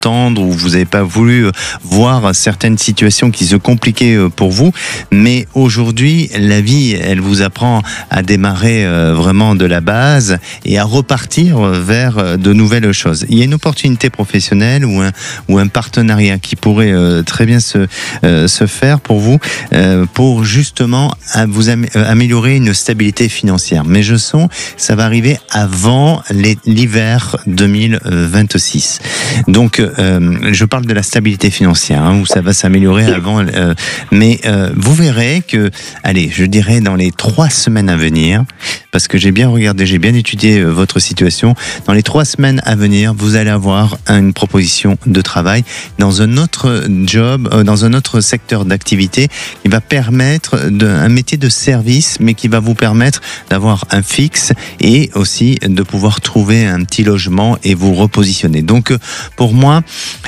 entendre ou vous n'avez pas voulu voir certaines situations qui se compliquaient pour vous. Mais aujourd'hui, la vie, elle vous apprend à démarrer vraiment de la base et à repartir vers de nouvelles choses. Il y a une opportunité professionnelle ou un partenariat qui pourrait très bien se faire pour vous, pour justement vous améliorer une stabilité financière. Mais je sens ça va arriver avant l'hiver 2026. Donc, je parle de la stabilité financière, où ça va s'améliorer avant. Mais vous verrez que, allez, je dirais dans les 3 semaines à venir, parce que j'ai bien regardé, j'ai bien étudié votre situation, dans les 3 semaines à venir, vous allez avoir une proposition de travail dans un autre job, dans un autre secteur d'activité qui va permettre un métier de service, mais qui va vous permettre d'avoir un fixe et aussi de pouvoir trouver un petit logement et vous repositionner. Donc, pour moi,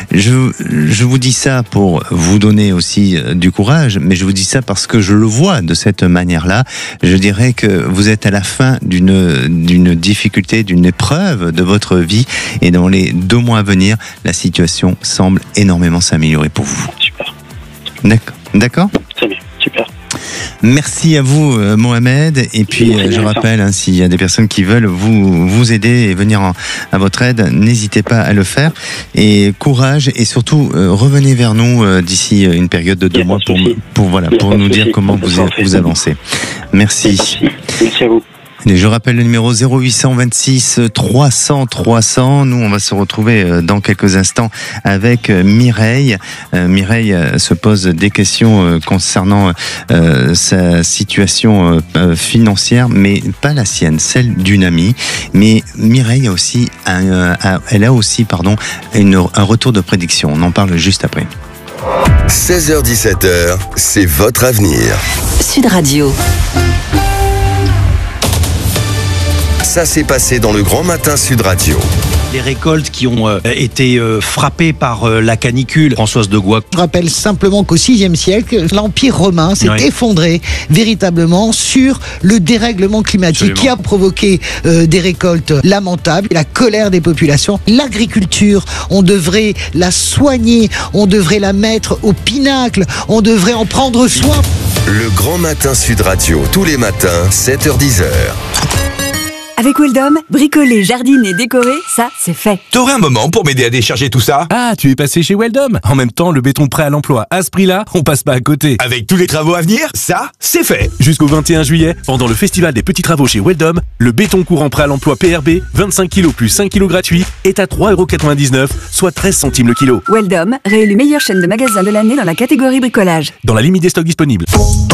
je vous dis ça pour vous donner aussi du courage, mais je vous dis ça parce que je le vois de cette manière-là. Je dirais que vous êtes à la fin d'une difficulté, d'une épreuve de votre vie, et dans les 2 mois à venir, la situation semble énormément s'améliorer pour vous. Super. D'accord ? Très bien, super. Merci à vous, Mohamed. Et puis, je rappelle, s'il y a des personnes qui veulent vous aider et venir à votre aide, n'hésitez pas à le faire. Et courage, et surtout, revenez vers nous d'ici une période de 2 mois pour nous dire comment vous avancez. Merci. Merci à vous. Et je rappelle le numéro 0826 300 300. Nous, on va se retrouver dans quelques instants avec Mireille. Mireille se pose des questions concernant sa situation financière, mais pas la sienne, celle d'une amie. Mais Mireille a aussi un retour de prédiction. On en parle juste après. 16h-17h, c'est votre avenir. Sud Radio. Ça s'est passé dans le Grand Matin Sud Radio. Les récoltes qui ont été frappées par la canicule. Françoise de Goix. Je rappelle simplement qu'au VIe siècle, l'Empire romain s'est effondré véritablement sur le dérèglement climatique qui a provoqué des récoltes lamentables, la colère des populations. L'agriculture, on devrait la soigner, on devrait la mettre au pinacle, on devrait en prendre soin. Le Grand Matin Sud Radio, tous les matins, 7h-10h. Avec Weldom, bricoler, jardiner, décorer, ça, c'est fait. T'aurais un moment pour m'aider à décharger tout ça ? Ah, tu es passé chez Weldom. En même temps, le béton prêt à l'emploi, à ce prix-là, on passe pas à côté. Avec tous les travaux à venir, ça, c'est fait. Jusqu'au 21 juillet, pendant le festival des petits travaux chez Weldom, le béton courant prêt à l'emploi PRB, 25 kg plus 5 kg gratuits, est à 3,99€, soit 13 centimes le kilo. Weldom, réélu meilleure chaîne de magasins de l'année dans la catégorie bricolage. Dans la limite des stocks disponibles.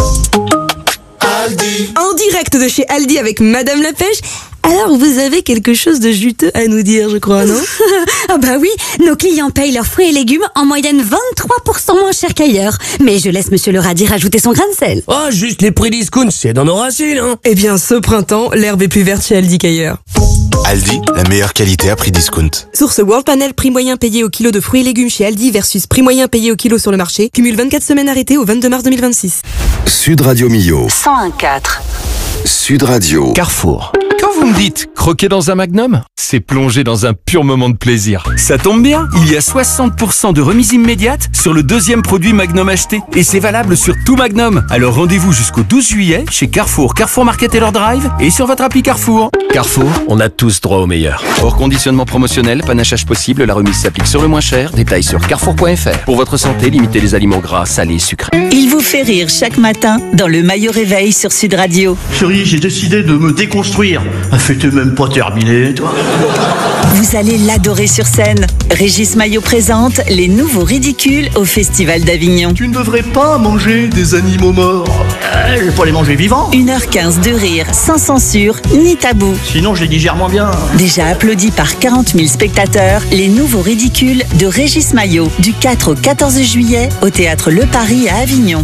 Aldi. En direct de chez Aldi avec Madame la Pêche. Alors, vous avez quelque chose de juteux à nous dire, je crois, non? Ah bah oui, nos clients payent leurs fruits et légumes en moyenne 23% moins cher qu'ailleurs. Mais je laisse Monsieur le radis rajouter son grain de sel. Oh, juste les prix discount, c'est dans nos racines, hein. Eh bien, ce printemps, l'herbe est plus verte chez Aldi qu'ailleurs. Aldi, la meilleure qualité à prix discount. Source World Panel, prix moyen payé au kilo de fruits et légumes chez Aldi versus prix moyen payé au kilo sur le marché. Cumule 24 semaines arrêtées au 22 mars 2026. Sud Radio Millau. 101.4. Sud Radio. Carrefour. Quand vous me dites croquer dans un Magnum, c'est plonger dans un pur moment de plaisir. Ça tombe bien, il y a 60% de remise immédiate sur le 2e produit Magnum acheté. Et c'est valable sur tout Magnum. Alors rendez-vous jusqu'au 12 juillet chez Carrefour, Carrefour Market et leur Drive et sur votre appli Carrefour. Carrefour, on a tous droit au meilleur. Hors conditionnement promotionnel, panachage possible, la remise s'applique sur le moins cher. Détails sur carrefour.fr. Pour votre santé, limitez les aliments gras, salés, sucrés. Il vous fait rire chaque matin dans le Maillot Réveil sur Sud Radio. Chérie, j'ai décidé de me déconstruire. La fête est même pas terminée, toi. Vous allez l'adorer sur scène. Régis Maillot présente les nouveaux ridicules au Festival d'Avignon. Tu ne devrais pas manger des animaux morts. Je vais pas les manger vivants. 1h15 de rire, sans censure, ni tabou. Sinon, je les digère moins bien. Déjà applaudi par 40 000 spectateurs, les nouveaux ridicules de Régis Maillot, du 4 au 14 juillet, au Théâtre Le Paris à Avignon.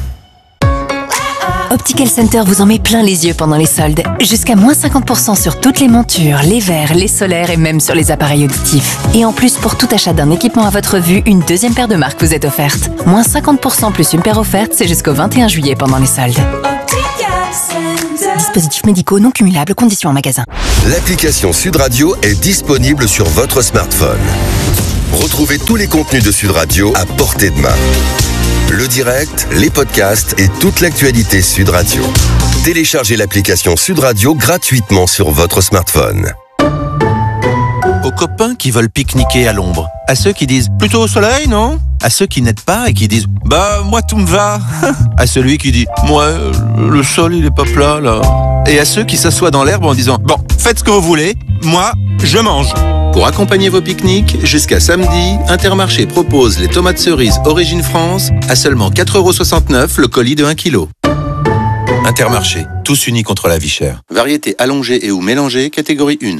Optical Center vous en met plein les yeux pendant les soldes. Jusqu'à moins 50% sur toutes les montures, les verres, les solaires et même sur les appareils auditifs. Et en plus, pour tout achat d'un équipement à votre vue, une 2e paire de marques vous est offerte. Moins 50% plus une paire offerte, c'est jusqu'au 21 juillet pendant les soldes. Dispositifs médicaux non cumulables, conditions en magasin. L'application Sud Radio est disponible sur votre smartphone. Retrouvez tous les contenus de Sud Radio à portée de main. Le direct, les podcasts et toute l'actualité Sud Radio. Téléchargez l'application Sud Radio gratuitement sur votre smartphone. Aux copains qui veulent pique-niquer à l'ombre. À ceux qui disent plutôt au soleil, non? À ceux qui n'aident pas et qui disent bah moi tout me va. À celui qui dit moi le sol il est pas plat là. Et à ceux qui s'assoient dans l'herbe en disant bon faites ce que vous voulez, moi je mange. Pour accompagner vos pique-niques, jusqu'à samedi, Intermarché propose les tomates cerises Origine France à seulement 4,69 € le colis de 1 kg. Intermarché, tous unis contre la vie chère. Variété allongée et ou mélangée, catégorie 1.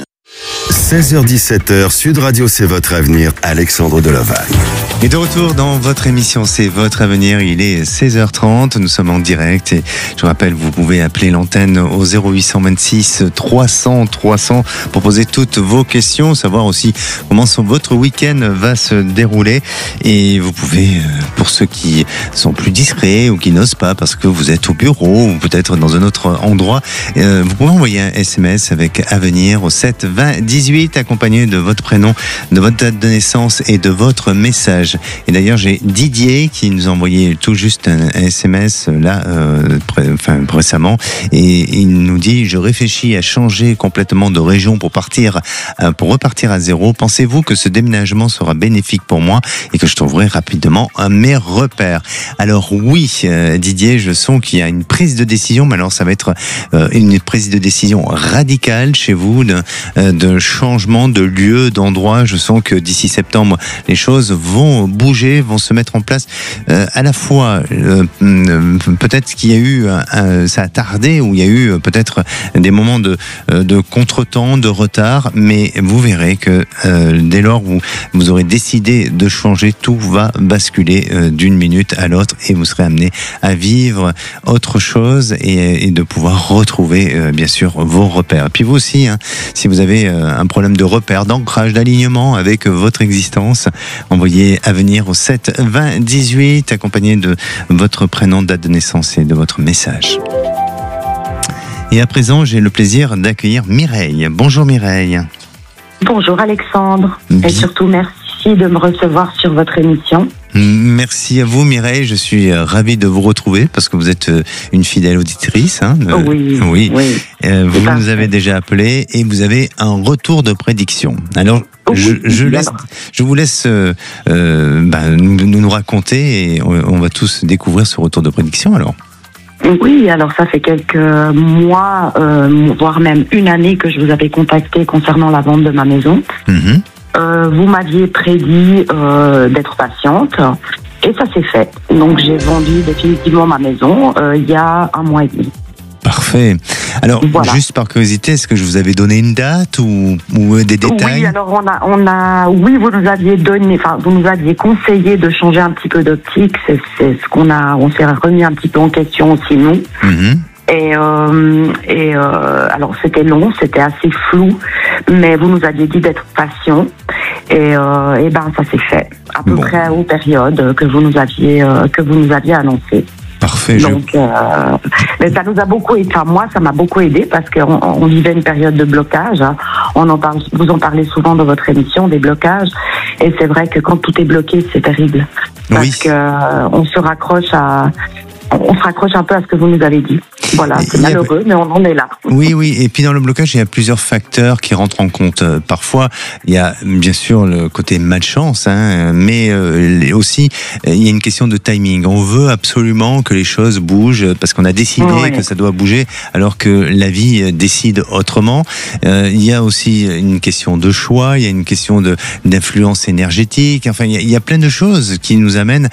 16h-17h, Sud Radio, c'est votre avenir. Alexandre Delovagne. Et de retour dans votre émission, c'est votre avenir. Il est 16h30, nous sommes en direct et je rappelle, vous pouvez appeler l'antenne au 0826 300 300 pour poser toutes vos questions, savoir aussi comment votre week-end va se dérouler. Et vous pouvez, pour ceux qui sont plus discrets ou qui n'osent pas parce que vous êtes au bureau ou peut-être dans un autre endroit, vous pouvez envoyer un SMS avec avenir au 7 20 18 accompagné de votre prénom, de votre date de naissance et de votre message. Et d'ailleurs, j'ai Didier qui nous a envoyé tout juste un SMS là, récemment, et il nous dit: je réfléchis à changer complètement de région pour repartir à zéro. Pensez-vous que ce déménagement sera bénéfique pour moi et que je trouverai rapidement mes repères? Alors oui, Didier, je sens qu'il y a une prise de décision, mais alors ça va être une prise de décision radicale chez vous, de changement de lieu, d'endroit. Je sens que d'ici septembre, les choses vont bouger, vont se mettre en place. À la fois, peut-être qu'il y a eu, ça a tardé, ou il y a eu peut-être des moments de contretemps, de retard, mais vous verrez que dès lors où vous aurez décidé de changer, tout va basculer d'une minute à l'autre et vous serez amené à vivre autre chose et de pouvoir retrouver bien sûr vos repères. Et puis vous aussi, si vous avez un problème de repère, d'ancrage, d'alignement avec votre existence, envoyez avenir au 7 20 18 accompagné de votre prénom, date de naissance et de votre message. Et à présent, j'ai le plaisir d'accueillir Mireille. Bonjour Mireille. Bonjour Alexandre. Et surtout merci de me recevoir sur votre émission. Merci à vous Mireille, je suis ravi de vous retrouver parce que vous êtes une fidèle auditrice. Oui. Vous nous avez déjà appelé et vous avez un retour de prédiction. Alors je vous laisse nous raconter et on va tous découvrir ce retour de prédiction alors. Oui, alors ça fait quelques mois, voire même une année que je vous avais contacté concernant la vente de ma maison. Vous m'aviez prédit d'être patiente et ça s'est fait. Donc j'ai vendu définitivement ma maison il y a 1 mois et demi. Parfait. Alors, juste par curiosité, est-ce que je vous avais donné une date ou des détails? Oui, alors oui, vous nous aviez conseillé de changer un petit peu d'optique. C'est ce on s'est remis un petit peu en question aussi nous. Alors c'était long, c'était assez flou, mais vous nous aviez dit d'être patient et ça s'est fait à peu près aux périodes que vous nous aviez annoncées. Parfait. Donc, mais ça nous a beaucoup aidé. Enfin, moi, ça m'a beaucoup aidé parce qu'on vivait une période de blocage. Vous en parlez souvent dans votre émission des blocages, et c'est vrai que quand tout est bloqué, c'est terrible parce que on se raccroche un peu à ce que vous nous avez dit. Voilà, c'est malheureux, mais on en est là. Oui. Et puis dans le blocage, il y a plusieurs facteurs qui rentrent en compte. Parfois, il y a bien sûr le côté malchance, mais aussi, il y a une question de timing. On veut absolument que les choses bougent parce qu'on a décidé que ça doit bouger, alors que la vie décide autrement. Il y a aussi une question de choix, il y a une question d'influence énergétique. Enfin, il y a plein de choses qui nous amènent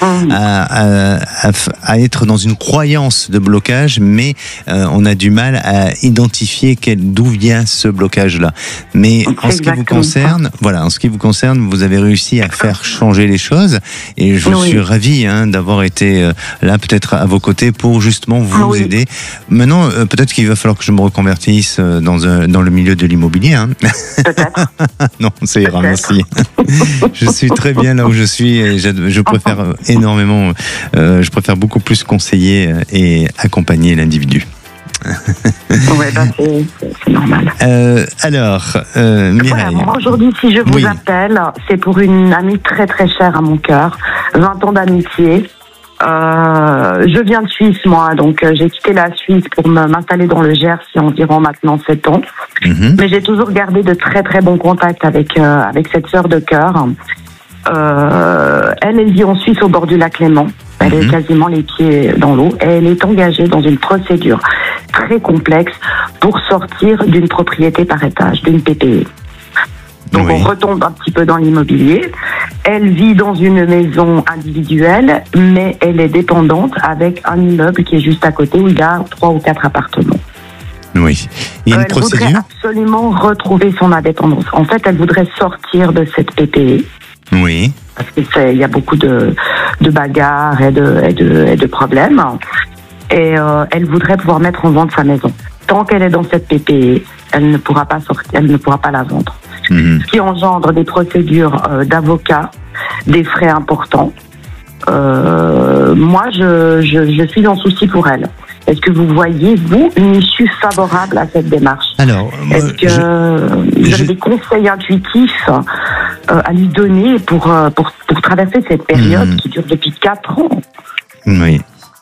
à être dans une croyance de blocage, mais on a du mal à identifier d'où vient ce blocage-là. Mais en ce qui vous concerne, vous avez réussi à faire changer les choses, et je suis ravi d'avoir été là, peut-être à vos côtés, pour justement vous aider. Maintenant, peut-être qu'il va falloir que je me reconvertisse dans le milieu de l'immobilier. Peut-être. Non, ça ira, merci. Je suis très bien là où je suis, et je préfère énormément, je préfère beaucoup plus conseiller et accompagner l'individu. Ouais, c'est normal. Alors, Mireille. Voilà, aujourd'hui, si je vous appelle, c'est pour une amie très très chère à mon cœur. 20 ans d'amitié. Je viens de Suisse, moi, donc j'ai quitté la Suisse pour m'installer dans le Gers il y a environ maintenant 7 ans. Mais j'ai toujours gardé de très très bons contacts avec cette sœur de cœur. Elle vit en Suisse au bord du lac Léman. Elle est quasiment les pieds dans l'eau et elle est engagée dans une procédure très complexe pour sortir d'une propriété par étage, d'une PPE. Donc on retombe un petit peu dans l'immobilier. Elle vit dans une maison individuelle, mais elle est dépendante avec un immeuble qui est juste à côté où il y a 3 ou 4 appartements. Oui. Il y a une procédure. Elle voudrait absolument retrouver son indépendance. En fait, elle voudrait sortir de cette PPE. Oui. Parce qu'il y a beaucoup de bagarres et de problèmes. Et elle voudrait pouvoir mettre en vente sa maison. Tant qu'elle est dans cette PPE, elle ne pourra pas sortir, elle ne pourra pas la vendre. Ce qui engendre des procédures d'avocats, des frais importants. Moi, je suis en souci pour elle. Est-ce que vous voyez, vous, une issue favorable à cette démarche? Alors, est-ce que vous avez des conseils intuitifs à lui donner pour traverser cette période qui dure depuis 4 ans? Oui.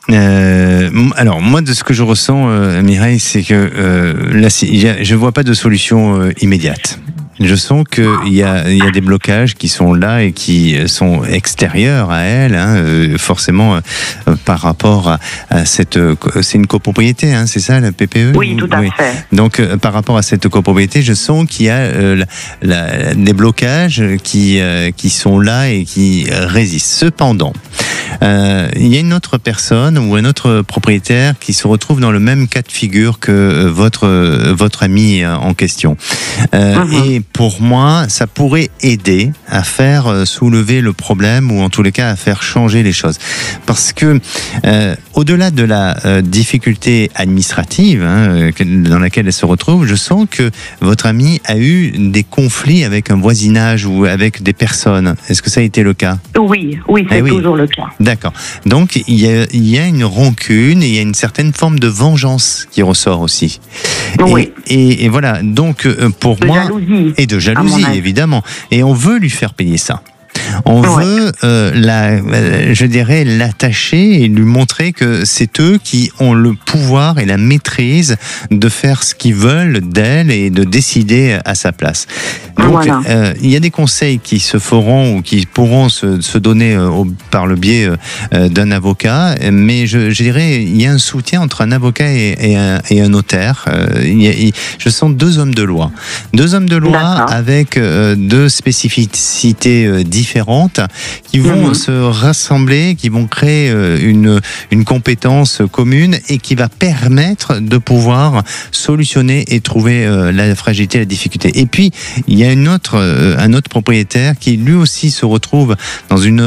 Alors moi, de ce que je ressens, Mireille, c'est que là, je vois pas de solution immédiate. Je sens qu'il y a des blocages qui sont là et qui sont extérieurs à elle, forcément par rapport à cette. C'est une copropriété, c'est ça, la PPE? Oui, tout à fait. Donc par rapport à cette copropriété, je sens qu'il y a des blocages qui sont là et qui résistent. Cependant, il y a une autre personne ou un autre propriétaire qui se retrouve dans le même cas de figure que votre ami en question. Et pour moi, ça pourrait aider à faire soulever le problème ou en tous les cas à faire changer les choses. Parce que au-delà de la difficulté administrative dans laquelle elle se retrouve, je sens que votre ami a eu des conflits avec un voisinage ou avec des personnes. Est-ce que ça a été le cas? Oui, c'est toujours le cas. D'accord. Donc il y a une rancune et il y a une certaine forme de vengeance qui ressort aussi. Oui. Et voilà. Donc pour moi, jalousie. Et de jalousie, évidemment. Et on veut lui faire payer ça. On veut, je dirais, l'attacher et lui montrer que c'est eux qui ont le pouvoir et la maîtrise de faire ce qu'ils veulent d'elle et de décider à sa place. Donc, il y a des conseils qui se feront ou qui pourront se donner par le biais d'un avocat, mais je dirais, il y a un soutien entre un avocat et un notaire. Je sens 2 hommes de loi. 2 hommes de loi avec 2 spécificités différentes qui vont se rassembler, qui vont créer une compétence commune et qui va permettre de pouvoir solutionner et trouver la fragilité, la difficulté. Et puis, il y a un autre propriétaire qui lui aussi se retrouve dans une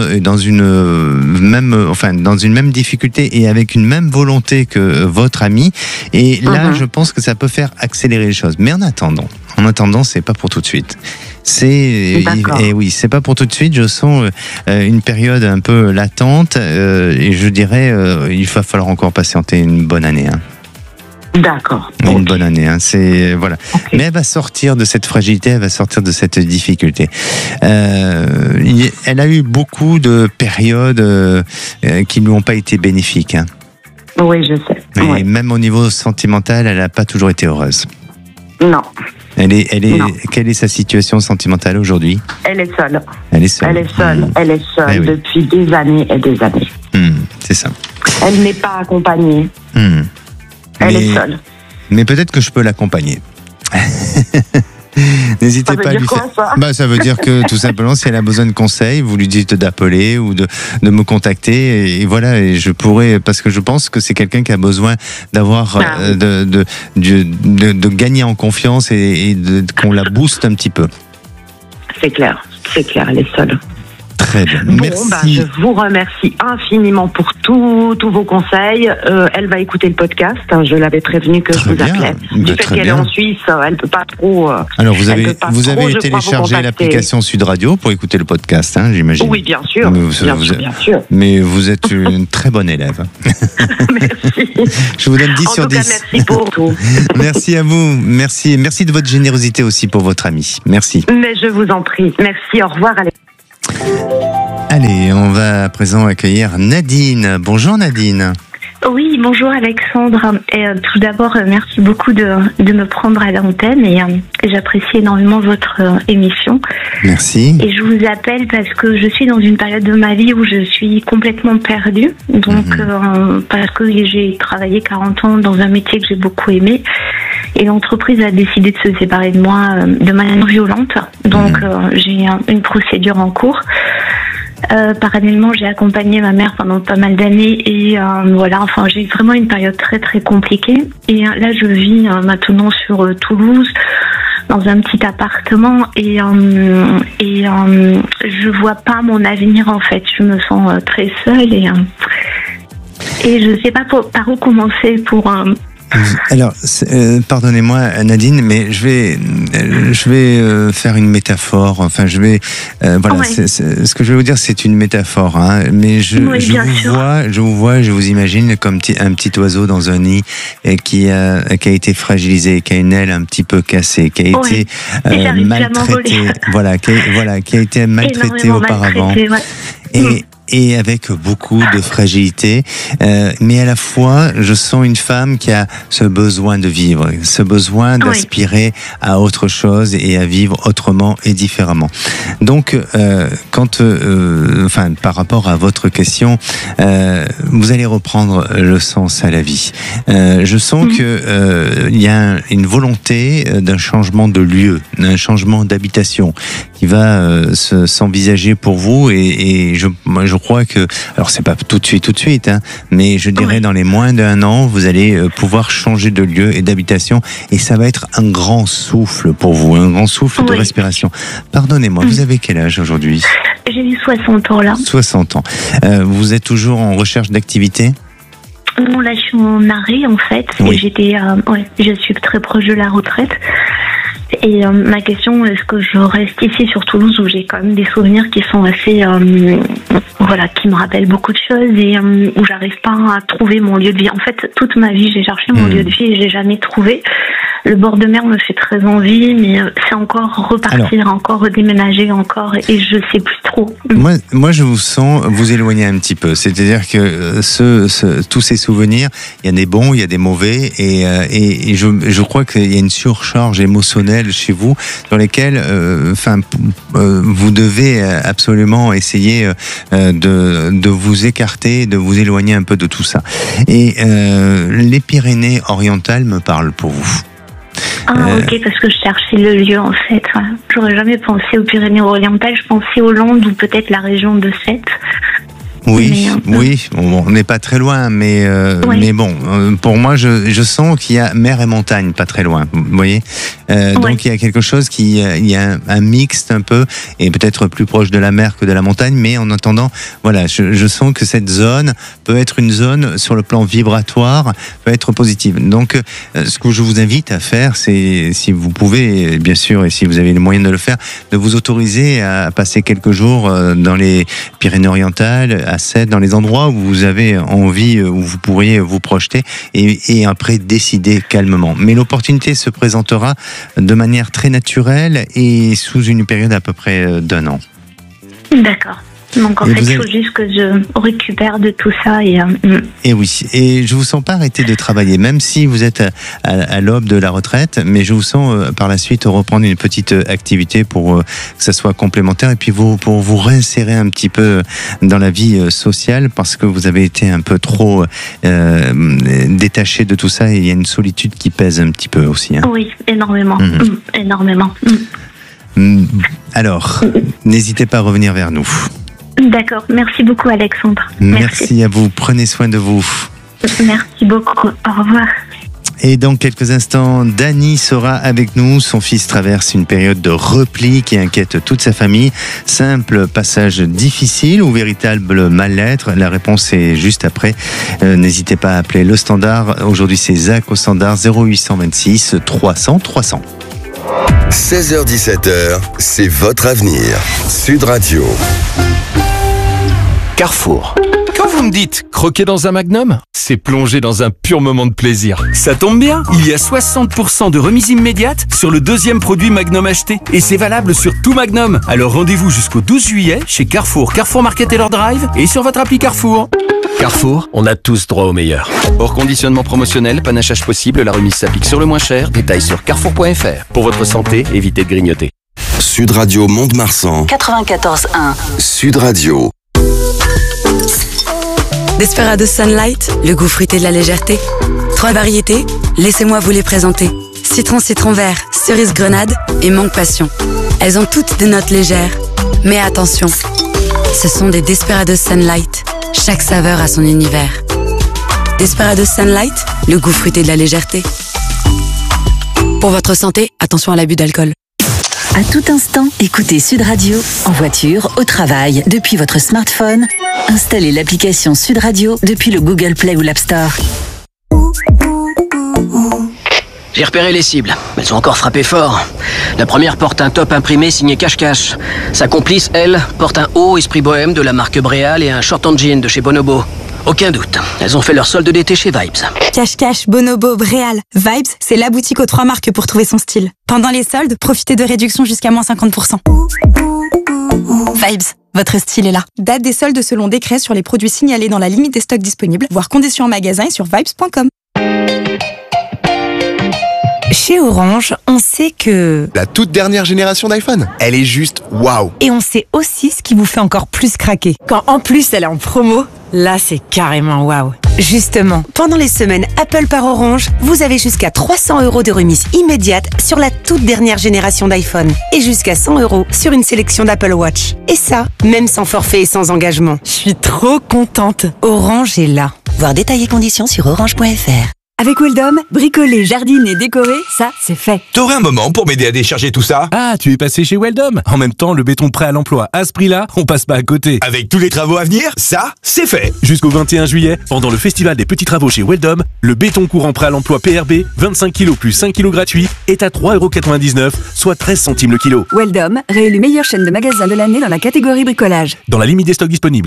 même difficulté et avec une même volonté que votre ami. Et là, je pense que ça peut faire accélérer les choses. Mais en attendant, c'est pas pour tout de suite. C'est pas pour tout de suite. Je sens une période un peu latente et je dirais il va falloir encore patienter une bonne année. D'accord. Une bonne année, c'est voilà. Okay. Mais elle va sortir de cette fragilité, elle va sortir de cette difficulté. Elle a eu beaucoup de périodes qui lui ont pas été bénéfiques. Oui, je sais. Et même au niveau sentimental, elle n'a pas toujours été heureuse. Non. Quelle est sa situation sentimentale aujourd'hui? Elle est seule. Elle est seule. Elle est seule depuis des années et des années. C'est ça. Elle n'est pas accompagnée. Elle est seule. Mais peut-être que je peux l'accompagner. N'hésitez pas à lui faire. Ça veut dire que tout simplement, si elle a besoin de conseils, vous lui dites d'appeler ou de me contacter. Et voilà, et je pourrais, parce que je pense que c'est quelqu'un qui a besoin d'avoir, de gagner en confiance et qu'on la booste un petit peu. C'est clair, elle est seule. Très bien. Bon, Merci. je vous remercie infiniment pour tous vos conseils. Elle va écouter le podcast. Je l'avais prévenu que je vous appelais. Du fait qu'elle est en Suisse, elle peut pas trop. Alors vous avez téléchargé l'application Sud Radio pour écouter le podcast, hein, j'imagine. Oui, bien sûr. Bien sûr. Mais vous êtes une très bonne élève. Merci. Je vous donne 10 sur 10. En tout cas, merci pour tout. Merci à vous. Merci de votre générosité aussi pour votre ami. Merci. Mais je vous en prie. Merci. Au revoir, Alex. Allez, on va à présent accueillir Nadine. Bonjour Nadine. Oui, bonjour Alexandre. Et, tout d'abord, merci beaucoup de me prendre à l'antenne et j'apprécie énormément votre émission. Merci. Et je vous appelle parce que je suis dans une période de ma vie où je suis complètement perdue. Donc, parce que j'ai travaillé 40 ans dans un métier que j'ai beaucoup aimé et l'entreprise a décidé de se séparer de moi de manière violente. Donc, j'ai une procédure en cours. Parallèlement, j'ai accompagné ma mère pendant pas mal d'années et voilà, enfin, j'ai vraiment une période très très compliquée. Et là, je vis maintenant sur Toulouse, dans un petit appartement et je vois pas mon avenir en fait. Je me sens très seule et je sais pas par où commencer pour. Alors, pardonnez-moi Nadine, mais je vais faire une métaphore. Enfin, voilà. Ouais. Ce que je vais vous dire, c'est une métaphore, hein. Mais je vous imagine comme un petit oiseau dans un nid qui a été fragilisé, qui a une aile un petit peu cassée, qui a été maltraité. Voilà, qui a été maltraité auparavant. Et avec beaucoup de fragilité, mais à la fois, je sens une femme qui a ce besoin de vivre, ce besoin d'aspirer à autre chose et à vivre autrement et différemment. Donc, par rapport à votre question, vous allez reprendre le sens à la vie. Je sens que il y a une volonté d'un changement de lieu, d'un changement d'habitation qui va s'envisager pour vous et je crois que, alors c'est pas tout de suite, hein, mais je dirais dans les moins d'1 an, vous allez pouvoir changer de lieu et d'habitation et ça va être un grand souffle pour vous, un grand souffle de respiration. Pardonnez-moi, vous avez quel âge aujourd'hui ? J'ai eu 60 ans là. 60 ans. Vous êtes toujours en recherche d'activité ? Non, là je suis en arrêt en fait. Et je suis très proche de la retraite. Et ma question, est-ce que je reste ici sur Toulouse où j'ai quand même des souvenirs qui sont assez, qui me rappellent beaucoup de choses et où j'arrive pas à trouver mon lieu de vie. En fait, toute ma vie, j'ai cherché mon lieu de vie et j'ai jamais trouvé. Le bord de mer me fait très envie, mais c'est encore repartir, encore redéménager, encore, et je sais plus trop. Moi, je vous sens vous éloigner un petit peu. C'est-à-dire que tous ces souvenirs, il y a des bons, il y a des mauvais, et je crois qu'il y a une surcharge émotionnelle chez vous sur lesquelles, vous devez absolument essayer de vous écarter, de vous éloigner un peu de tout ça. Et les Pyrénées-Orientales me parlent pour vous. Ok, parce que je cherchais le lieu en fait. J'aurais jamais pensé aux Pyrénées-Orientales, je pensais aux Landes ou peut-être la région de Sète. Oui, on n'est pas très loin, mais bon, pour moi, je sens qu'il y a mer et montagne pas très loin, vous voyez. Donc il y a quelque chose il y a un mixte un peu, et peut-être plus proche de la mer que de la montagne, mais en attendant, voilà, je sens que cette zone peut être une zone sur le plan vibratoire, peut être positive. Donc, ce que je vous invite à faire, c'est, si vous pouvez, bien sûr, et si vous avez les moyens de le faire, de vous autoriser à passer quelques jours dans les Pyrénées-Orientales, à Sète, dans les endroits où vous avez envie, où vous pourriez vous projeter et après décider calmement. Mais l'opportunité se présentera de manière très naturelle et sous une période à peu près d'1 an. D'accord. Donc en fait, il faut juste que je récupère de tout ça Et oui, et je vous sens pas arrêter de travailler, même si vous êtes à l'aube de la retraite, mais je vous sens par la suite reprendre une petite activité pour que ça soit complémentaire et puis pour vous réinsérer un petit peu dans la vie sociale parce que vous avez été un peu trop détaché de tout ça et il y a une solitude qui pèse un petit peu aussi. Hein. Oui, énormément, énormément. Alors, n'hésitez pas à revenir vers nous. D'accord, merci beaucoup Alexandre. Merci à vous, prenez soin de vous. Merci beaucoup, au revoir. Et dans quelques instants, Dany sera avec nous. Son fils traverse une période de repli qui inquiète toute sa famille. Simple passage difficile ou véritable mal-être? La réponse est juste après. N'hésitez pas à appeler le standard. Aujourd'hui, c'est Zach au standard 0826 300 300. 16h-17h, c'est votre avenir. Sud Radio. Carrefour. Quand vous me dites croquer dans un Magnum, c'est plonger dans un pur moment de plaisir. Ça tombe bien, il y a 60% de remise immédiate sur le deuxième produit Magnum acheté. Et c'est valable sur tout Magnum. Alors rendez-vous jusqu'au 12 juillet chez Carrefour, Carrefour Market et leur Drive et sur votre appli Carrefour. Carrefour, on a tous droit au meilleur. Hors conditionnement promotionnel, panachage possible, la remise s'applique sur le moins cher. Détails sur carrefour.fr. Pour votre santé, évitez de grignoter. Sud Radio Mont-de-Marsan. 94.1. Sud Radio. Desperados Sunlight, le goût fruité de la légèreté. 3 variétés, laissez-moi vous les présenter. Citron, citron vert, cerise grenade et mangue passion. Elles ont toutes des notes légères. Mais attention, ce sont des Desperados Sunlight. Chaque saveur a son univers. Desperados Sunlight, le goût fruité de la légèreté. Pour votre santé, attention à l'abus d'alcool. À tout instant, écoutez Sud Radio, en voiture, au travail, depuis votre smartphone. Installez l'application Sud Radio depuis le Google Play ou l'App Store. J'ai repéré les cibles. Elles ont encore frappé fort. La première porte un top imprimé signé Cache-Cache. Sa complice, elle, porte un haut esprit bohème de la marque Bréal et un short en jean de chez Bonobo. Aucun doute, elles ont fait leur solde d'été chez Vibes. Cache-Cache, Bonobo, Bréal. Vibes, c'est la boutique aux 3 marques pour trouver son style. Pendant les soldes, profitez de réductions jusqu'à moins 50%. Vibes, votre style est là. Date des soldes selon décret sur les produits signalés dans la limite des stocks disponibles, voire conditions en magasin et sur vibes.com. Chez Orange, on sait que... La toute dernière génération d'iPhone, elle est juste waouh. Et on sait aussi ce qui vous fait encore plus craquer. Quand en plus elle est en promo, là c'est carrément waouh. Justement, pendant les semaines Apple par Orange, vous avez jusqu'à 300 € de remise immédiate sur la toute dernière génération d'iPhone. Et jusqu'à 100 € sur une sélection d'Apple Watch. Et ça, même sans forfait et sans engagement. Je suis trop contente. Orange est là. Voir détails et conditions sur orange.fr. Avec Weldom, bricoler, jardiner, décorer, ça, c'est fait. T'aurais un moment pour m'aider à décharger tout ça? Ah, tu es passé chez Weldom. En même temps, le béton prêt à l'emploi, à ce prix-là, on passe pas à côté. Avec tous les travaux à venir, ça, c'est fait. Jusqu'au 21 juillet, pendant le festival des petits travaux chez Weldom, le béton courant prêt à l'emploi PRB, 25 kg plus 5 kg gratuit, est à 3,99 €, soit 13 centimes le kilo. Weldom, réélu meilleure chaîne de magasins de l'année dans la catégorie bricolage. Dans la limite des stocks disponibles.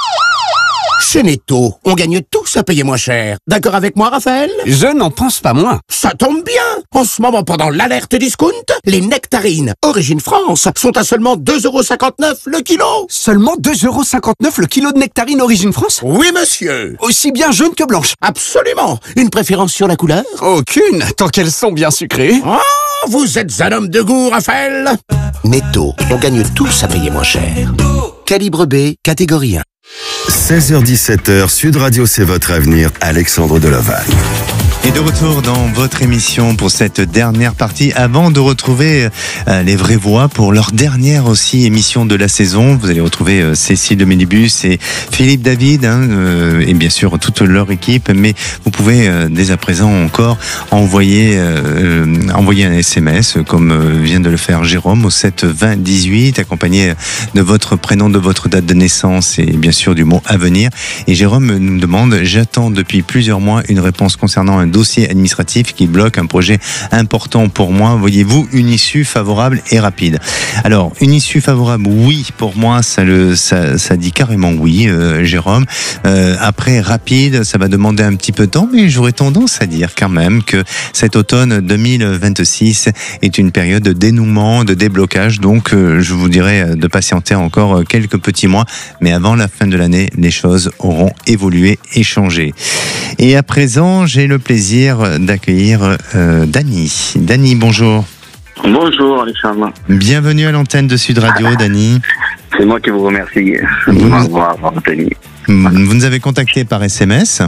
Chez Netto, on gagne tous à payer moins cher. D'accord avec moi, Raphaël? Je n'en pense pas moins. Ça tombe bien. En ce moment, pendant l'alerte discount, les nectarines Origine France sont à seulement 2,59 € le kilo. Seulement 2,59 € le kilo de nectarines Origine France? Oui, monsieur. Aussi bien jaune que blanche? Absolument. Une préférence sur la couleur? Aucune, tant qu'elles sont bien sucrées. Ah, vous êtes un homme de goût, Raphaël. Netto, on gagne tous à payer moins cher. Calibre B, catégorie 1. 16h-17h, Sud Radio, c'est votre avenir. Alexandre Deloval. Et de retour dans votre émission pour cette dernière partie, avant de retrouver les vraies voix pour leur dernière aussi émission de la saison. Vous allez retrouver Cécile de Mélibus et Philippe David, et bien sûr toute leur équipe. Mais vous pouvez dès à présent encore envoyer un SMS, comme vient de le faire Jérôme, au 7 20 18, accompagné de votre prénom, de votre date de naissance et bien sûr du mot à venir. Et Jérôme nous demande: j'attends depuis plusieurs mois une réponse concernant un dossier administratif qui bloque un projet important pour moi. Voyez-vous une issue favorable et rapide? Alors, une issue favorable, oui, pour moi, ça dit carrément oui, Jérôme. Après, rapide, ça va demander un petit peu de temps, mais j'aurais tendance à dire quand même que cet automne 2026 est une période de dénouement, de déblocage. Donc, je vous dirais de patienter encore quelques petits mois, mais avant la fin de l'année, les choses auront évolué et changé. Et à présent, j'ai le plaisir d'accueillir Dany. Dany, bonjour. Bonjour Alexandre. Bienvenue à l'antenne de Sud Radio, Dany. C'est moi qui vous remercie de m'avoir retenu. Vous nous avez contacté par SMS?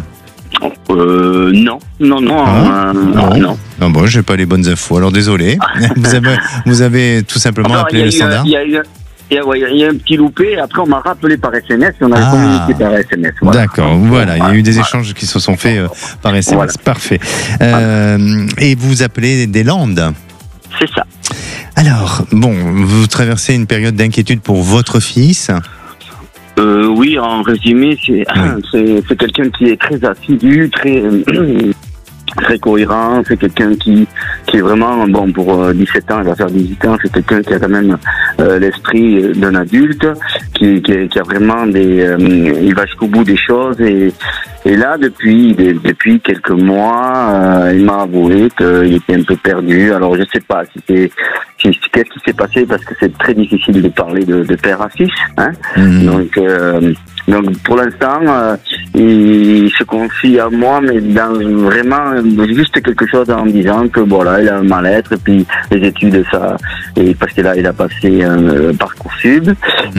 Non. Non. Ah bon, j'ai pas les bonnes infos, alors désolé. Vous avez tout simplement appelé le standard? il y a un petit loupé. Après, on m'a rappelé par SMS et on avait communiqué par SMS. Voilà. D'accord, voilà. Il y a eu des échanges qui se sont faits par SMS. Voilà. Parfait. Et vous appelez des Landes. C'est ça. Alors, bon, vous traversez une période d'inquiétude pour votre fils. Oui, en résumé, c'est quelqu'un qui est très assidu, très cohérent. C'est quelqu'un qui est vraiment, bon, pour 17 ans, il va faire 18 ans, c'est quelqu'un qui a quand même l'esprit d'un adulte, qui a vraiment il va jusqu'au bout des choses et là, depuis quelques mois, il m'a avoué qu'il était un peu perdu. Alors, je sais pas qu'est-ce qui s'est passé, parce que c'est très difficile de parler de père à fils, hein. Donc, pour l'instant, il se confie à moi, mais dans vraiment juste quelque chose en disant que voilà, il a un mal-être, et puis les études, ça, et parce que là, il a passé un Parcoursup,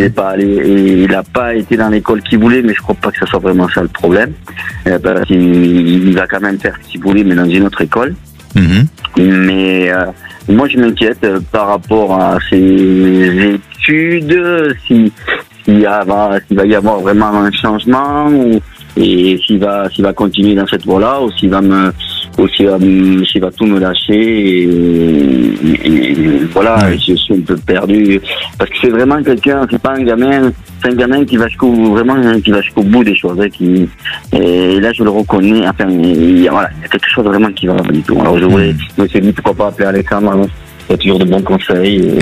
il n'a pas été dans l'école qu'il voulait, mais je crois pas que ce soit vraiment ça le problème. Parce qu'il va quand même faire ce qu'il voulait, mais dans une autre école. Mais moi, je m'inquiète par rapport à ses études, s'il va y avoir vraiment un changement, et s'il va continuer dans cette voie-là, ou s'il va tout me lâcher, et voilà, je suis un peu perdu, parce que c'est vraiment quelqu'un, c'est pas un gamin, c'est un gamin qui va jusqu'au bout des choses, et là je le reconnais, enfin, il y a quelque chose vraiment qui va pas du tout. Alors je me suis dit pourquoi pas appeler Alexandre. Il y a toujours de bons conseils.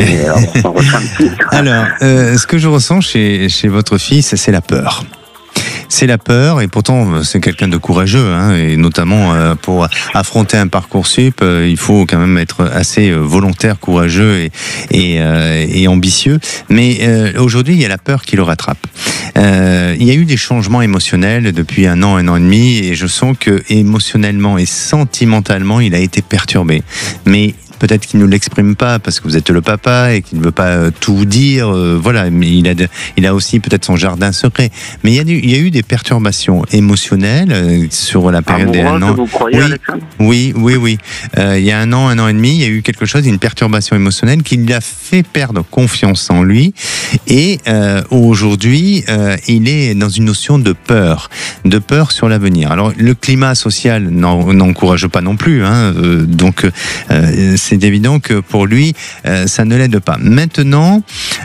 Alors, ce que je ressens chez votre fils, c'est la peur. C'est la peur, et pourtant c'est quelqu'un de courageux, hein, et notamment pour affronter un Parcoursup, il faut quand même être assez volontaire, courageux et ambitieux. Mais aujourd'hui, il y a la peur qui le rattrape. Il y a eu des changements émotionnels depuis un an et demi, et je sens que émotionnellement et sentimentalement, il a été perturbé. Mais peut-être qu'il ne l'exprime pas parce que vous êtes le papa et qu'il ne veut pas tout dire, voilà. Mais il a aussi peut-être son jardin secret. Mais il y a eu des perturbations émotionnelles sur la période des 1 an. Vous croyez, Alexandre ? Oui. Il y a un an et demi, il y a eu quelque chose, une perturbation émotionnelle qui l'a fait perdre confiance en lui. Et aujourd'hui, il est dans une notion de peur sur l'avenir. Alors le climat social n'encourage pas non plus, hein, donc c'est évident que pour lui, ça ne l'aide pas. Maintenant,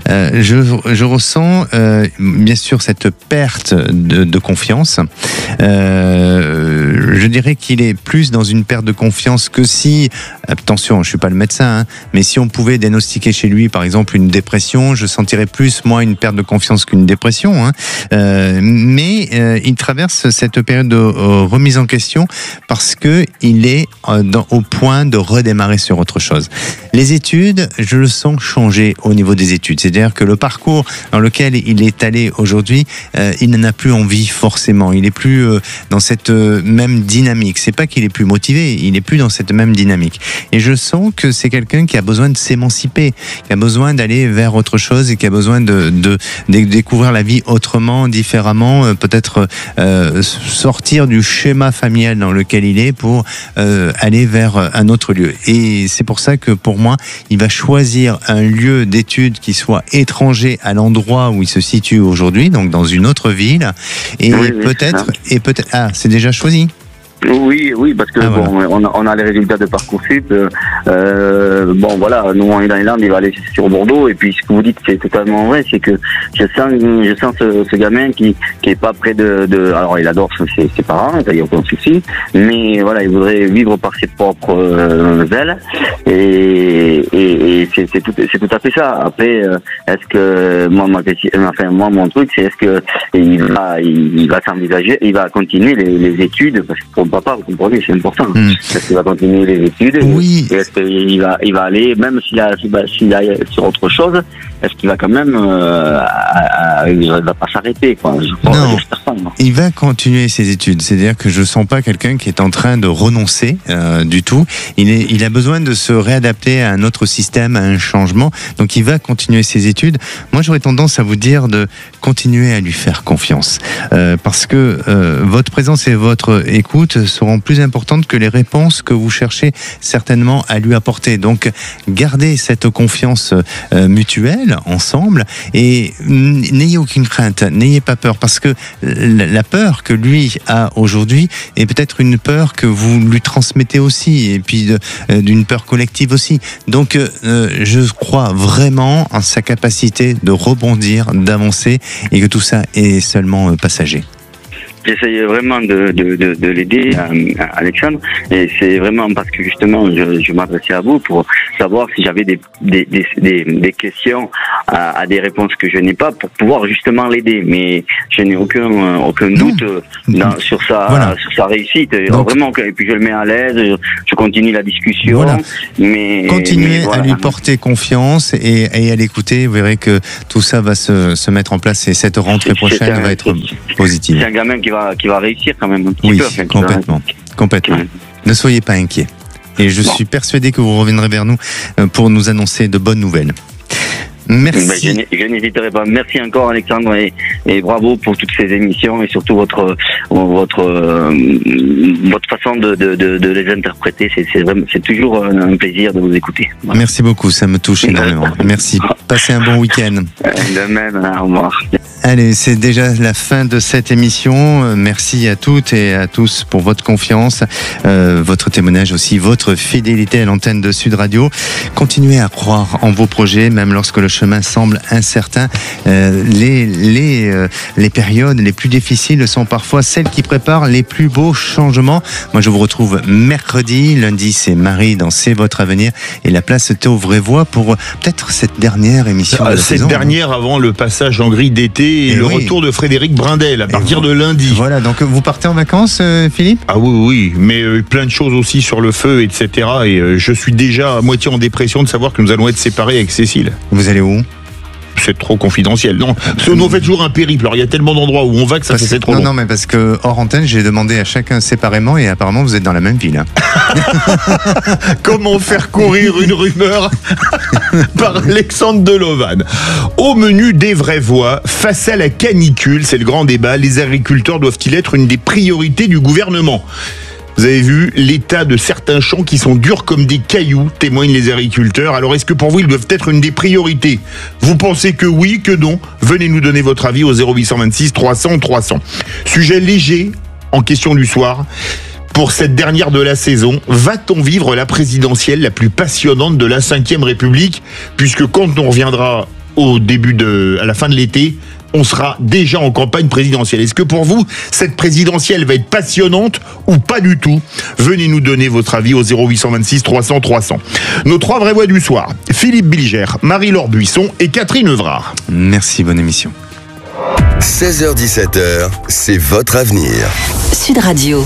je ressens bien sûr cette perte de confiance. Je dirais qu'il est plus dans une perte de confiance que si, attention, je suis pas le médecin, hein, mais si on pouvait diagnostiquer chez lui, par exemple, une dépression, je sentirais plus, moi, une perte de confiance qu'une dépression. Hein. Mais il traverse cette période de remise en question parce que il est au point de redémarrer sur autre chose. Les études, je le sens changer au niveau des études. C'est-à-dire que le parcours dans lequel il est allé aujourd'hui, il n'en a plus envie forcément. Il est plus dans cette même dynamique. C'est pas qu'il est plus motivé, il est plus dans cette même dynamique. Et je sens que c'est quelqu'un qui a besoin de s'émanciper, qui a besoin d'aller vers autre chose et qui a besoin de découvrir la vie autrement, différemment, peut-être sortir du schéma familial dans lequel il est pour aller vers un autre lieu. Et c'est pour ça que pour moi, il va choisir un lieu d'études qui soit étranger à l'endroit où il se situe aujourd'hui, donc dans une autre ville. Et oui, peut-être. Ah, c'est déjà choisi. Oui, parce que on a les résultats de Parcoursup. Bon, voilà, nous en Irlande, il va aller sur Bordeaux. Et puis ce que vous dites, c'est totalement vrai, c'est que je sens ce gamin qui est pas près de. Alors, il adore ses parents, il n'y a aucun souci, mais voilà, il voudrait vivre par ses propres ailes. Et c'est tout à fait ça. Après, est-ce que moi mon truc, c'est est-ce que il va s'envisager, il va continuer les études, parce que pour papa, vous comprenez, c'est important. Est-ce qu'il va continuer les études? Oui. Et est-ce qu'il va aller, même s'il a sur autre chose, est-ce qu'il va quand même, il va pas s'arrêter, quoi? Non, il va continuer ses études. C'est-à-dire que je sens pas quelqu'un qui est en train de renoncer du tout. Il a besoin de se réadapter à un autre système, à un changement. Donc il va continuer ses études. Moi, j'aurais tendance à vous dire de continuer à lui faire confiance, parce que votre présence et votre écoute, seront plus importantes que les réponses que vous cherchez certainement à lui apporter. Donc, gardez cette confiance mutuelle ensemble et n'ayez aucune crainte, n'ayez pas peur, parce que la peur que lui a aujourd'hui est peut-être une peur que vous lui transmettez aussi, et puis d'une peur collective aussi. Donc, je crois vraiment en sa capacité de rebondir, d'avancer, et que tout ça est seulement passager. J'essaye vraiment de l'aider, Alexandre, et c'est vraiment parce que justement je m'adressais à vous pour savoir si j'avais des questions à des réponses que je n'ai pas, pour pouvoir justement l'aider. Mais je n'ai aucun doute sur sa réussite. Donc, vraiment, et puis je le mets à l'aise, je continue la discussion. Voilà. Continuez à lui porter confiance et à l'écouter. Vous verrez que tout ça va se mettre en place, et cette rentrée prochaine va être positive. C'est un gamin qui va réussir quand même un petit peu. Oui, complètement. Ne soyez pas inquiets. Et je suis persuadé que vous reviendrez vers nous pour nous annoncer de bonnes nouvelles. Merci. Je n'hésiterai pas. Merci encore, Alexandre, et bravo pour toutes ces émissions et surtout votre façon de les interpréter. C'est toujours un plaisir de vous écouter. Voilà. Merci beaucoup, ça me touche énormément. Merci. Passez un bon week-end. De même, au revoir. Allez, c'est déjà la fin de cette émission. Merci à toutes et à tous pour votre confiance, votre témoignage aussi, votre fidélité à l'antenne de Sud Radio. Continuez à croire en vos projets, même lorsque le chemin semble incertain. Les périodes les plus difficiles sont parfois celles qui préparent les plus beaux changements. Moi, je vous retrouve mercredi. Lundi, c'est Marie dans C'est votre avenir. Et la place est aux vraies voix pour peut-être cette dernière émission de la saison. Cette dernière avant le passage en grille d'été et le retour de Frédéric Brindel à partir de lundi. Voilà, donc vous partez en vacances, Philippe ? Ah oui, mais plein de choses aussi sur le feu, etc. Et je suis déjà à moitié en dépression de savoir que nous allons être séparés avec Cécile. Vous allez où ? C'est trop confidentiel. Non, nous on fait toujours un périple. Alors il y a tellement d'endroits où on va que ça c'est trop long. Non, mais parce que hors antenne, j'ai demandé à chacun séparément et apparemment vous êtes dans la même ville. Comment faire courir une rumeur par Alexandre Delovan. Au menu des vraies voix, face à la canicule, c'est le grand débat. Les agriculteurs doivent-ils être une des priorités du gouvernement ? Vous avez vu l'état de certains champs qui sont durs comme des cailloux, témoignent les agriculteurs. Alors est-ce que pour vous, ils doivent être une des priorités ? Vous pensez que oui, que non ? Venez nous donner votre avis au 0826 300 300. Sujet léger en question du soir. Pour cette dernière de la saison, va-t-on vivre la présidentielle la plus passionnante de la 5e République ? Puisque quand on reviendra à la fin de l'été, on sera déjà en campagne présidentielle. Est-ce que pour vous, cette présidentielle va être passionnante ou pas du tout ? Venez nous donner votre avis au 0826 300 300. Nos 3 vraies voix du soir, Philippe Bilger, Marie-Laure Buisson et Catherine Evrard. Merci, bonne émission. 16h-17h, c'est votre avenir. Sud Radio.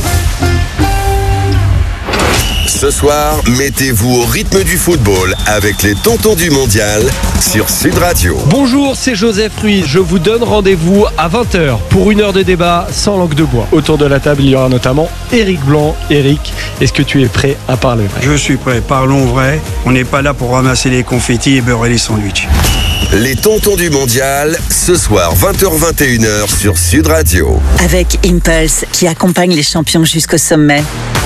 Ce soir, mettez-vous au rythme du football avec les Tontons du Mondial sur Sud Radio. Bonjour, c'est Joseph Ruiz. Je vous donne rendez-vous à 20h pour une heure de débat sans langue de bois. Autour de la table, il y aura notamment Éric Blanc. Éric, est-ce que tu es prêt à parler vrai ? Je suis prêt, parlons vrai. On n'est pas là pour ramasser les confettis et beurrer les sandwichs. Les Tontons du Mondial, ce soir 20h-21h sur Sud Radio. Avec Impulse, qui accompagne les champions jusqu'au sommet.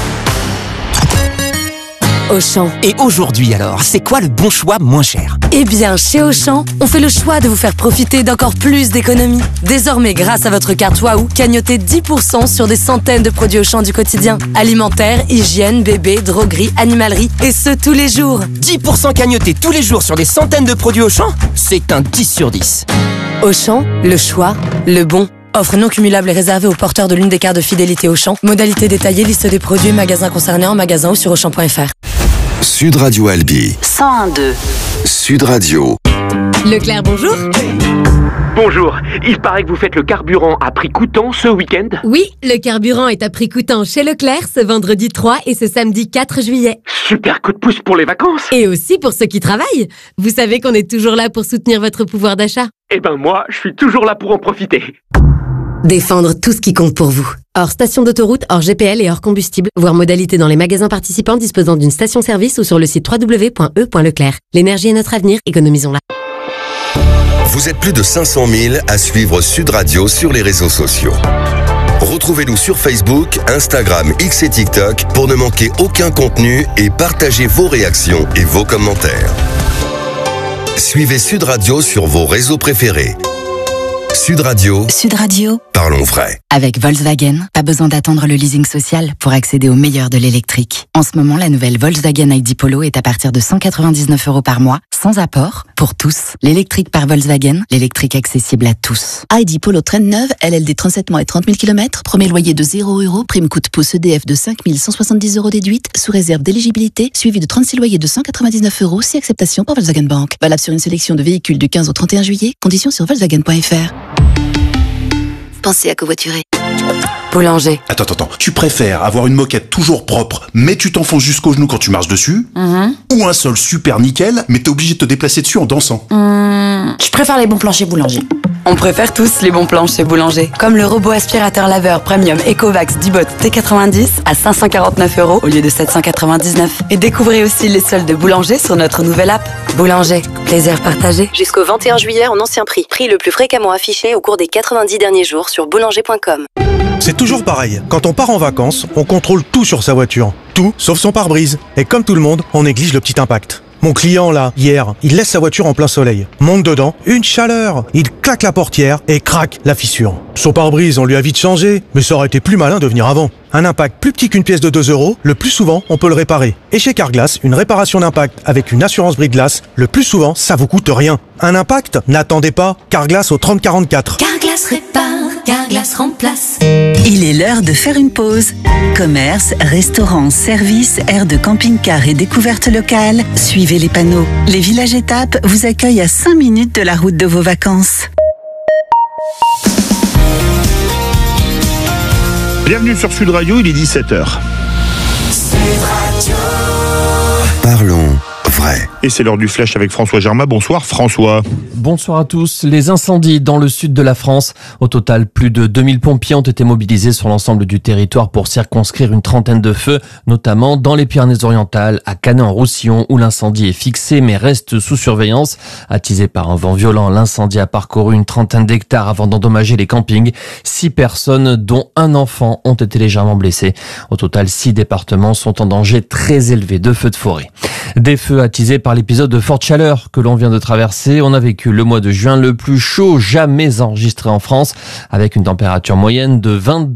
Auchan. Et aujourd'hui alors, c'est quoi le bon choix moins cher ? Eh bien, chez Auchan, on fait le choix de vous faire profiter d'encore plus d'économies. Désormais, grâce à votre carte Waouh, cagnotez 10% sur des centaines de produits Auchan du quotidien. Alimentaire, hygiène, bébé, droguerie, animalerie, et ce tous les jours. 10% cagnotés tous les jours sur des centaines de produits Auchan ? C'est un 10 sur 10. Auchan, le choix, le bon. Offre non cumulable et réservée aux porteurs de l'une des cartes de fidélité Auchan. Modalité détaillée, liste des produits et magasins concernés en magasin ou sur Auchan.fr. Sud Radio Albi. 101.2. Sud Radio. Leclerc, bonjour. Bonjour, il paraît que vous faites le carburant à prix coûtant ce week-end ? Oui, le carburant est à prix coûtant chez Leclerc ce vendredi 3 et ce samedi 4 juillet. Super coup de pouce pour les vacances. Et aussi pour ceux qui travaillent. Vous savez qu'on est toujours là pour soutenir votre pouvoir d'achat. Eh ben moi, je suis toujours là pour en profiter. Défendre tout ce qui compte pour vous. Hors station d'autoroute, hors GPL et hors combustible. Voir modalité dans les magasins participants disposant d'une station-service ou sur le site www.e.leclerc. L'énergie est notre avenir, économisons-la. Vous êtes plus de 500 000 à suivre Sud Radio sur les réseaux sociaux. Retrouvez-nous sur Facebook, Instagram, X et TikTok pour ne manquer aucun contenu et partagez vos réactions et vos commentaires. Suivez Sud Radio sur vos réseaux préférés. Sud Radio. Sud Radio. Parlons vrai. Avec Volkswagen, pas besoin d'attendre le leasing social pour accéder au meilleur de l'électrique. En ce moment, la nouvelle Volkswagen ID Polo est à partir de 199 € par mois, sans apport, pour tous. L'électrique par Volkswagen, l'électrique accessible à tous. ID Polo traîne neuve, LLD 37 mois et 30 000 km, premier loyer de 0 €, prime coup de pouce EDF de 5 170 € déduite, sous réserve d'éligibilité, suivi de 36 loyers de 199 €, si acceptation par Volkswagen Bank. Valable sur une sélection de véhicules du 15 au 31 juillet, conditions sur volkswagen.fr. Pensez à covoiturer. Boulanger. Attends, tu préfères avoir une moquette toujours propre, mais tu t'enfonces jusqu'au genou quand tu marches dessus, ou un sol super nickel, mais t'es obligé de te déplacer dessus en dansant? Je préfère les bons plans chez Boulanger. On préfère tous les bons plans chez Boulanger. Comme le robot aspirateur laveur premium Ecovacs Dibot T90 à 549 € au lieu de 799. Et découvrez aussi les soldes de Boulanger sur notre nouvelle app. Boulanger, plaisir partagé. Jusqu'au 21 juillet en ancien prix. Prix le plus fréquemment affiché au cours des 90 derniers jours sur boulanger.com. C'est toujours pareil. Quand on part en vacances, on contrôle tout sur sa voiture. Tout, sauf son pare-brise. Et comme tout le monde, on néglige le petit impact. Mon client, là, hier, il laisse sa voiture en plein soleil. Monte dedans, une chaleur. Il claque la portière et craque la fissure. Son pare-brise, on lui a vite changé, mais ça aurait été plus malin de venir avant. Un impact plus petit qu'une pièce de 2 €, le plus souvent, on peut le réparer. Et chez Carglass, une réparation d'impact avec une assurance brise-glace, le plus souvent, ça vous coûte rien. Un impact? N'attendez pas. Carglass au 3044. Carglass répare, Carglass remplace. Il est l'heure de faire une pause. Commerce, restaurants, services, aires de camping-car et découvertes locales. Suivez les panneaux. Les villages étapes vous accueillent à 5 minutes de la route de vos vacances. Bienvenue sur Sud Radio, il est 17h. Parlons vrai. Et c'est l'heure du flash avec François Germain. Bonsoir François. Bonsoir à tous. Les incendies dans le sud de la France. Au total, plus de 2000 pompiers ont été mobilisés sur l'ensemble du territoire pour circonscrire une trentaine de feux, notamment dans les Pyrénées-Orientales, à Canet-en-Roussillon, où l'incendie est fixé mais reste sous surveillance. Attisé par un vent violent, l'incendie a parcouru une trentaine d'hectares avant d'endommager les campings. 6 personnes, dont un enfant, ont été légèrement blessées. Au total, 6 départements sont en danger très élevé de feux de forêt. Des feux attisés par l'épisode de forte chaleur que l'on vient de traverser. On a vécu le mois de juin le plus chaud jamais enregistré en France, avec une température moyenne de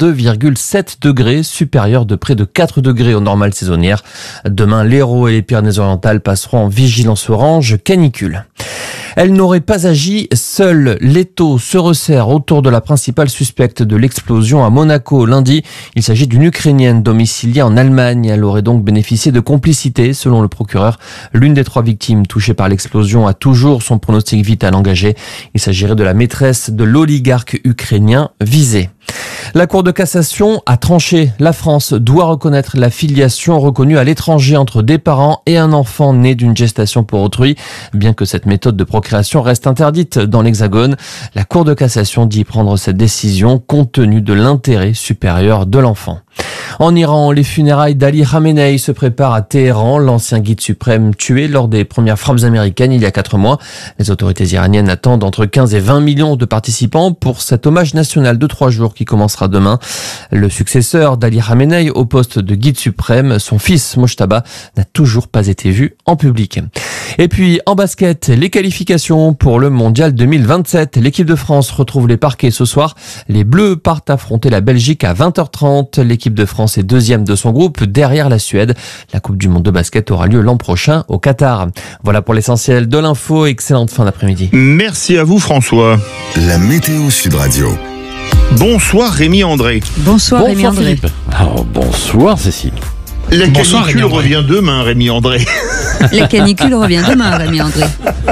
22,7 degrés, supérieure de près de 4 degrés aux normales saisonnières. Demain, l'Hérault et les Pyrénées-Orientales passeront en vigilance orange canicule. Elle n'aurait pas agi seule. L'étau se resserre autour de la principale suspecte de l'explosion à Monaco lundi. Il s'agit d'une Ukrainienne domiciliée en Allemagne. Elle aurait donc bénéficié de complicité, selon le procureur. L'une des 3 victimes touchées par l'explosion a toujours son pronostic vital engagé. Il s'agirait de la maîtresse de l'oligarque ukrainien visé. La Cour de cassation a tranché. La France doit reconnaître la filiation reconnue à l'étranger entre des parents et un enfant né d'une gestation pour autrui, bien que cette méthode de procréation reste interdite dans l'Hexagone. La Cour de cassation dit prendre cette décision compte tenu de l'intérêt supérieur de l'enfant. En Iran, les funérailles d'Ali Khamenei se préparent à Téhéran, l'ancien guide suprême tué lors des premières frappes américaines il y a 4 mois. Les autorités iraniennes attendent entre 15 et 20 millions de participants pour cet hommage national de 3 jours qui commencera demain. Le successeur d'Ali Khamenei au poste de guide suprême, son fils Mojtaba, n'a toujours pas été vu en public. Et puis en basket, les qualifications pour le mondial 2027. L'équipe de France retrouve les parquets ce soir. Les Bleus partent affronter la Belgique à 20h30. L'équipe de France est 2e de son groupe derrière la Suède. La Coupe du Monde de basket aura lieu l'an prochain au Qatar. Voilà pour l'essentiel de l'info. Excellente fin d'après-midi. Merci à vous François. La météo Sud Radio. Bonsoir Rémi André. Bonsoir Rémi André. Philippe. Bonsoir Cécile. La canicule revient demain, Rémi André. La canicule revient demain, Rémi André.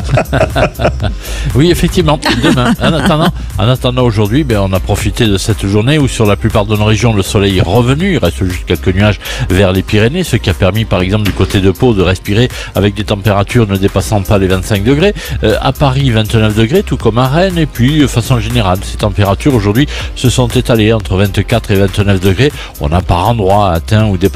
Oui, effectivement, demain. En attendant aujourd'hui, on a profité de cette journée où sur la plupart de nos régions, le soleil est revenu. Il reste juste quelques nuages vers les Pyrénées, ce qui a permis, par exemple, du côté de Pau, de respirer avec des températures ne dépassant pas les 25 degrés. À Paris, 29 degrés, tout comme à Rennes. Et puis, de façon générale, ces températures aujourd'hui se sont étalées entre 24 et 29 degrés. On a par endroits atteint ou dépassé les 30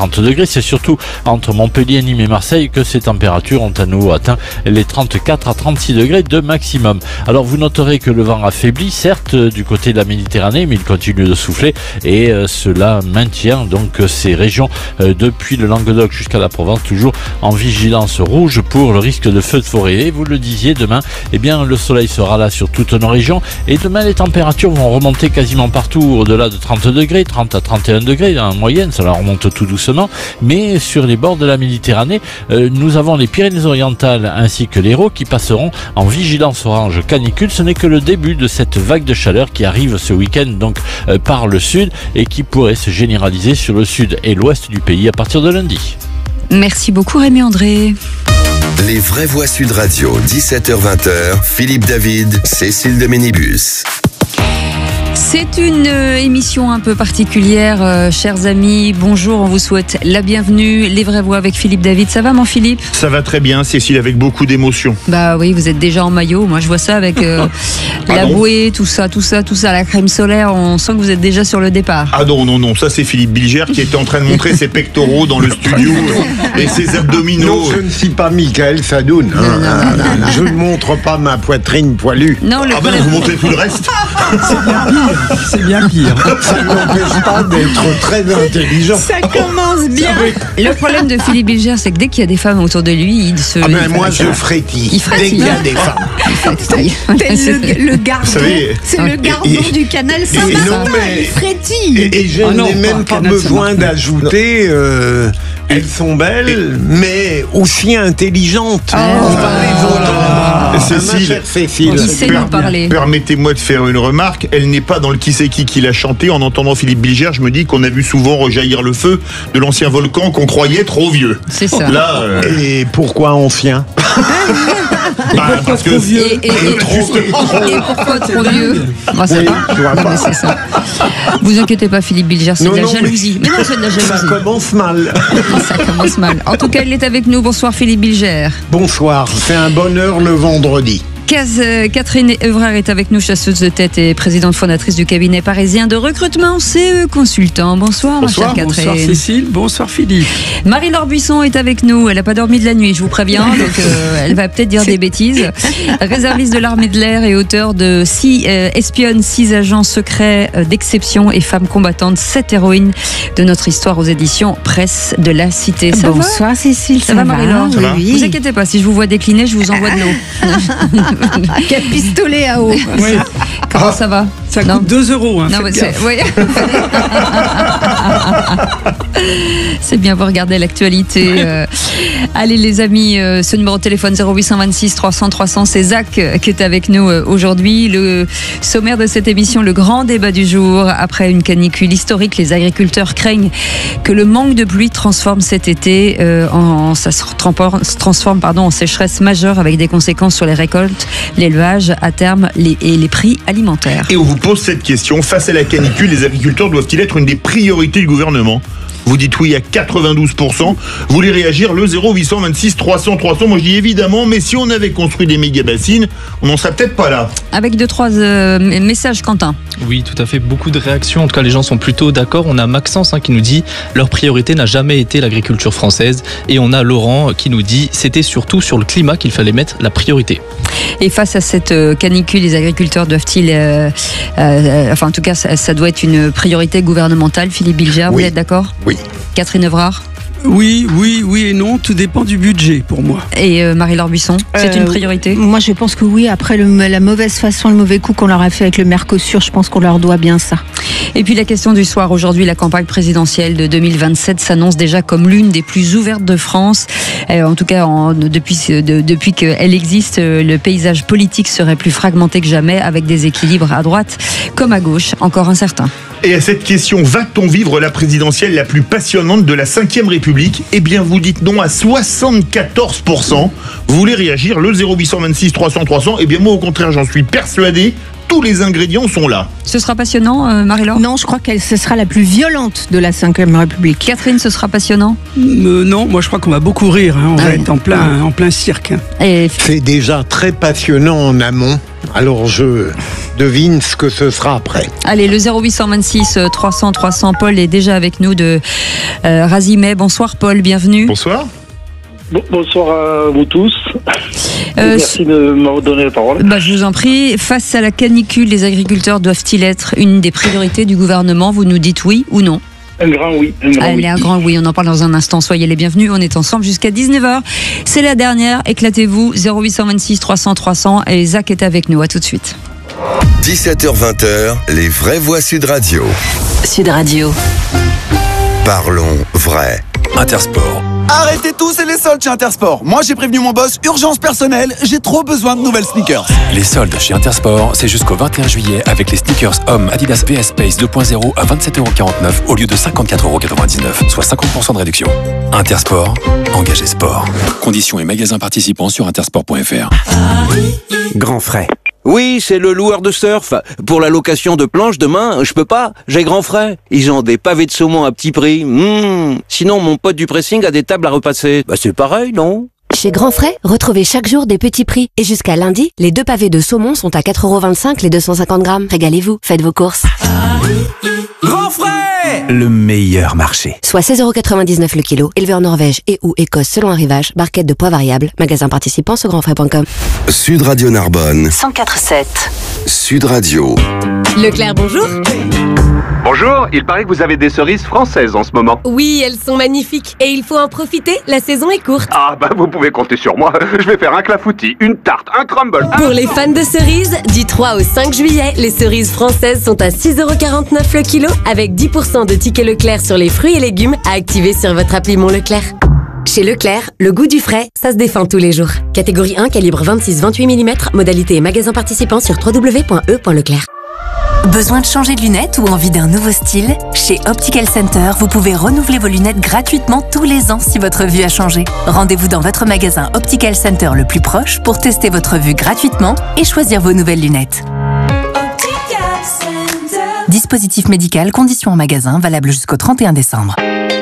30 degrés. C'est surtout entre Montpellier, Nîmes et Marseille que ces températures ont à nouveau atteint les 34 à 36 degrés de maximum. Alors vous noterez que le vent affaiblit, certes, du côté de la Méditerranée, mais il continue de souffler et cela maintient donc ces régions depuis le Languedoc jusqu'à la Provence, toujours en vigilance rouge pour le risque de feux de forêt. Et vous le disiez, demain, le soleil sera là sur toutes nos régions et demain les températures vont remonter quasiment partout au-delà de 30 degrés, 30 à 31 degrés en moyenne, ça remonte tout doucement, mais sur les bords de la Méditerranée, nous avons les Pyrénées-Orientales ainsi que l'Hérault qui passeront en vigilance orange canicule. Ce n'est que le début de cette vague de chaleur qui arrive ce week-end donc par le sud et qui pourrait se généraliser sur le sud et l'ouest du pays à partir de lundi. Merci beaucoup Rémi André. Les vraies voix Sud Radio, 17h-20h, Philippe David, Cécile de Ménibus. C'est une émission un peu particulière, chers amis. Bonjour, on vous souhaite la bienvenue. Les vraies voix avec Philippe David. Ça va, mon Philippe ? Ça va très bien, Cécile, avec beaucoup d'émotion. Bah oui, vous êtes déjà en maillot. Moi, je vois ça avec la bouée, tout ça, la crème solaire. On sent que vous êtes déjà sur le départ. Ah non, ça c'est Philippe Bilger qui était en train de montrer ses pectoraux dans le studio et ses abdominaux. Non, je ne suis pas Michael Sadoun. Je ne montre pas ma poitrine poilue. Non, vous montrez tout le reste. C'est bien pire. Ça ne m'empêche pas d'être très intelligent. Ça commence bien. Le problème de Philippe Bilger, c'est que dès qu'il y a des femmes autour de lui, il se... moi, je frétille. Il frétille. Dès qu'il y a des femmes. C'est le gardon. C'est le gardon du canal Saint-Martin. Il frétille. Et je n'ai même pas besoin d'ajouter... elles sont belles, mais aussi intelligentes. Cécile, il sait nous parler. Permettez-moi de faire une remarque. Elle n'est pas dans le qui c'est qui l'a chanté. En entendant Philippe Bilger, je me dis qu'on a vu souvent rejaillir le feu de l'ancien volcan qu'on croyait trop vieux. C'est ça. Là, Et pourquoi ancien? Parce que et pourquoi trop vieux? Ça va. C'est ça. Vous inquiétez pas, Philippe Bilger, c'est de la jalousie. Mais non, c'est de la jalousie. Ça commence mal. Ça commence mal. En tout cas, il est avec nous. Bonsoir, Philippe Bilger. Bonsoir. C'est un bonheur le vendredi. Catherine Evrard est avec nous, chasseuse de tête et présidente fondatrice du cabinet parisien de recrutement CE Consultant. Bonsoir, ma chère Catherine. Bonsoir Cécile, bonsoir Philippe. Marie-Laure Buisson est avec nous. Elle n'a pas dormi de la nuit, je vous préviens, donc elle va peut-être dire des bêtises. Réserviste de l'armée de l'air et auteur de 6 espionnes, 6 agents secrets d'exception et femmes combattantes, 7 héroïnes de notre histoire aux éditions Presse de la Cité. Ça bonsoir va Cécile, ça va Marie-Laure? Oui. Vous inquiétez pas, si je vous vois décliner, je vous envoie de l'eau. Quel pistolet à eau. Oui. Comment ça va? Ça coûte 2 €. Non, mais c'est bien, vous regardez l'actualité. Allez les amis, ce numéro de téléphone 0826 300 300, c'est Zach qui est avec nous aujourd'hui. Le sommaire de cette émission, le grand débat du jour. Après une canicule historique, les agriculteurs craignent que le manque de pluie transforme cet été ça se transforme en sécheresse majeure avec des conséquences sur les récoltes, l'élevage à terme et les prix alimentaires. Et on vous pose cette question, face à la canicule, les agriculteurs doivent-ils être une des priorités du gouvernement? Vous dites oui à 92%. Vous voulez réagir? Le 0826 300 300. Moi je dis évidemment, mais si on avait construit des méga-bassines, on n'en serait peut-être pas là. Avec 2-3 messages, Quentin. Oui, tout à fait. Beaucoup de réactions. En tout cas, les gens sont plutôt d'accord. On a Maxence qui nous dit leur priorité n'a jamais été l'agriculture française. Et on a Laurent qui nous dit c'était surtout sur le climat qu'il fallait mettre la priorité. Et face à cette canicule, les agriculteurs doivent-ils... en tout cas, ça doit être une priorité gouvernementale. Philippe Bilger, vous êtes d'accord? Oui. Catherine Evrard? Oui et non, tout dépend du budget pour moi. Et Marie-Laure Buisson, c'est une priorité? Moi je pense que oui, après la mauvaise façon, le mauvais coup qu'on leur a fait avec le Mercosur, je pense qu'on leur doit bien ça. Et puis la question du soir, aujourd'hui la campagne présidentielle de 2027 s'annonce déjà comme l'une des plus ouvertes de France. En tout cas, depuis qu'elle existe, le paysage politique serait plus fragmenté que jamais, avec des équilibres à droite comme à gauche, encore incertains. Et à cette question, va-t-on vivre la présidentielle la plus passionnante de la 5e République? Eh bien, vous dites non à 74%. Vous voulez réagir? Le 0826 300 300. Eh bien, moi, au contraire, j'en suis persuadé. Tous les ingrédients sont là. Ce sera passionnant, Marie-Laure? Non, je crois que ce sera la plus violente de la 5e République. Catherine, ce sera passionnant? Non, moi je crois qu'on va beaucoup rire. On va être en plein cirque. C'est déjà très passionnant en amont. Alors je devine ce que ce sera après. Allez, le 0826 300 300, Paul est déjà avec nous de Razimet. Bonsoir Paul, bienvenue. Bonsoir. Bonsoir à vous tous. Merci de me donner la parole. Je vous en prie. Face à la canicule, les agriculteurs doivent-ils être une des priorités du gouvernement? Vous nous dites oui ou non? Un grand oui. Un grand oui, on en parle dans un instant. Soyez les bienvenus, on est ensemble jusqu'à 19h. C'est la dernière, éclatez-vous. 0826 300 300 et Zach est avec nous. À tout de suite. 17h-20h, les vraies voix Sud Radio. Sud Radio. Parlons vrai. Intersport. Arrêtez tout, c'est les soldes chez Intersport. Moi, j'ai prévenu mon boss, urgence personnelle, j'ai trop besoin de nouvelles sneakers. Les soldes chez Intersport, c'est jusqu'au 21 juillet avec les sneakers hommes Adidas VS Space 2.0 à 27,49€ au lieu de 54,99€, soit 50% de réduction. Intersport, engagez sport. Conditions et magasins participants sur intersport.fr. Grand frais. Oui, c'est le loueur de surf. Pour la location de planches demain, je peux pas. J'ai grand frais. Ils ont des pavés de saumon à petit prix. Sinon, mon pote du pressing a des tables à repasser. C'est pareil, non? Chez Grand Frais, retrouvez chaque jour des petits prix. Et jusqu'à lundi, les 2 pavés de saumon sont à 4,25€ les 250 grammes. Régalez-vous, faites vos courses. Grand frais, le meilleur marché. Soit 16,99€ le kilo. Élevé en Norvège et ou Écosse selon arrivage. Barquette de poids variable. Magasin participant sur grandfrais.com. Sud Radio Narbonne. 104.7. Sud Radio. Leclerc, bonjour. Bonjour, il paraît que vous avez des cerises françaises en ce moment. Oui, elles sont magnifiques. Et il faut en profiter, la saison est courte. Ah vous pouvez compter sur moi. Je vais faire un clafoutis, une tarte, un crumble. Pour les fans de cerises, du 3 au 5 juillet, les cerises françaises sont à 6,49€ le kilo, avec 10% de tickets Leclerc sur les fruits et légumes à activer sur votre appli Mon Leclerc. Chez Leclerc, le goût du frais, ça se défend tous les jours. Catégorie 1, calibre 26-28 mm, modalité et magasin participant sur www.e.leclerc. Besoin de changer de lunettes ou envie d'un nouveau style? Chez Optical Center, vous pouvez renouveler vos lunettes gratuitement tous les ans si votre vue a changé. Rendez-vous dans votre magasin Optical Center le plus proche pour tester votre vue gratuitement et choisir vos nouvelles lunettes. Dispositif médical, conditions en magasin, valable jusqu'au 31 décembre.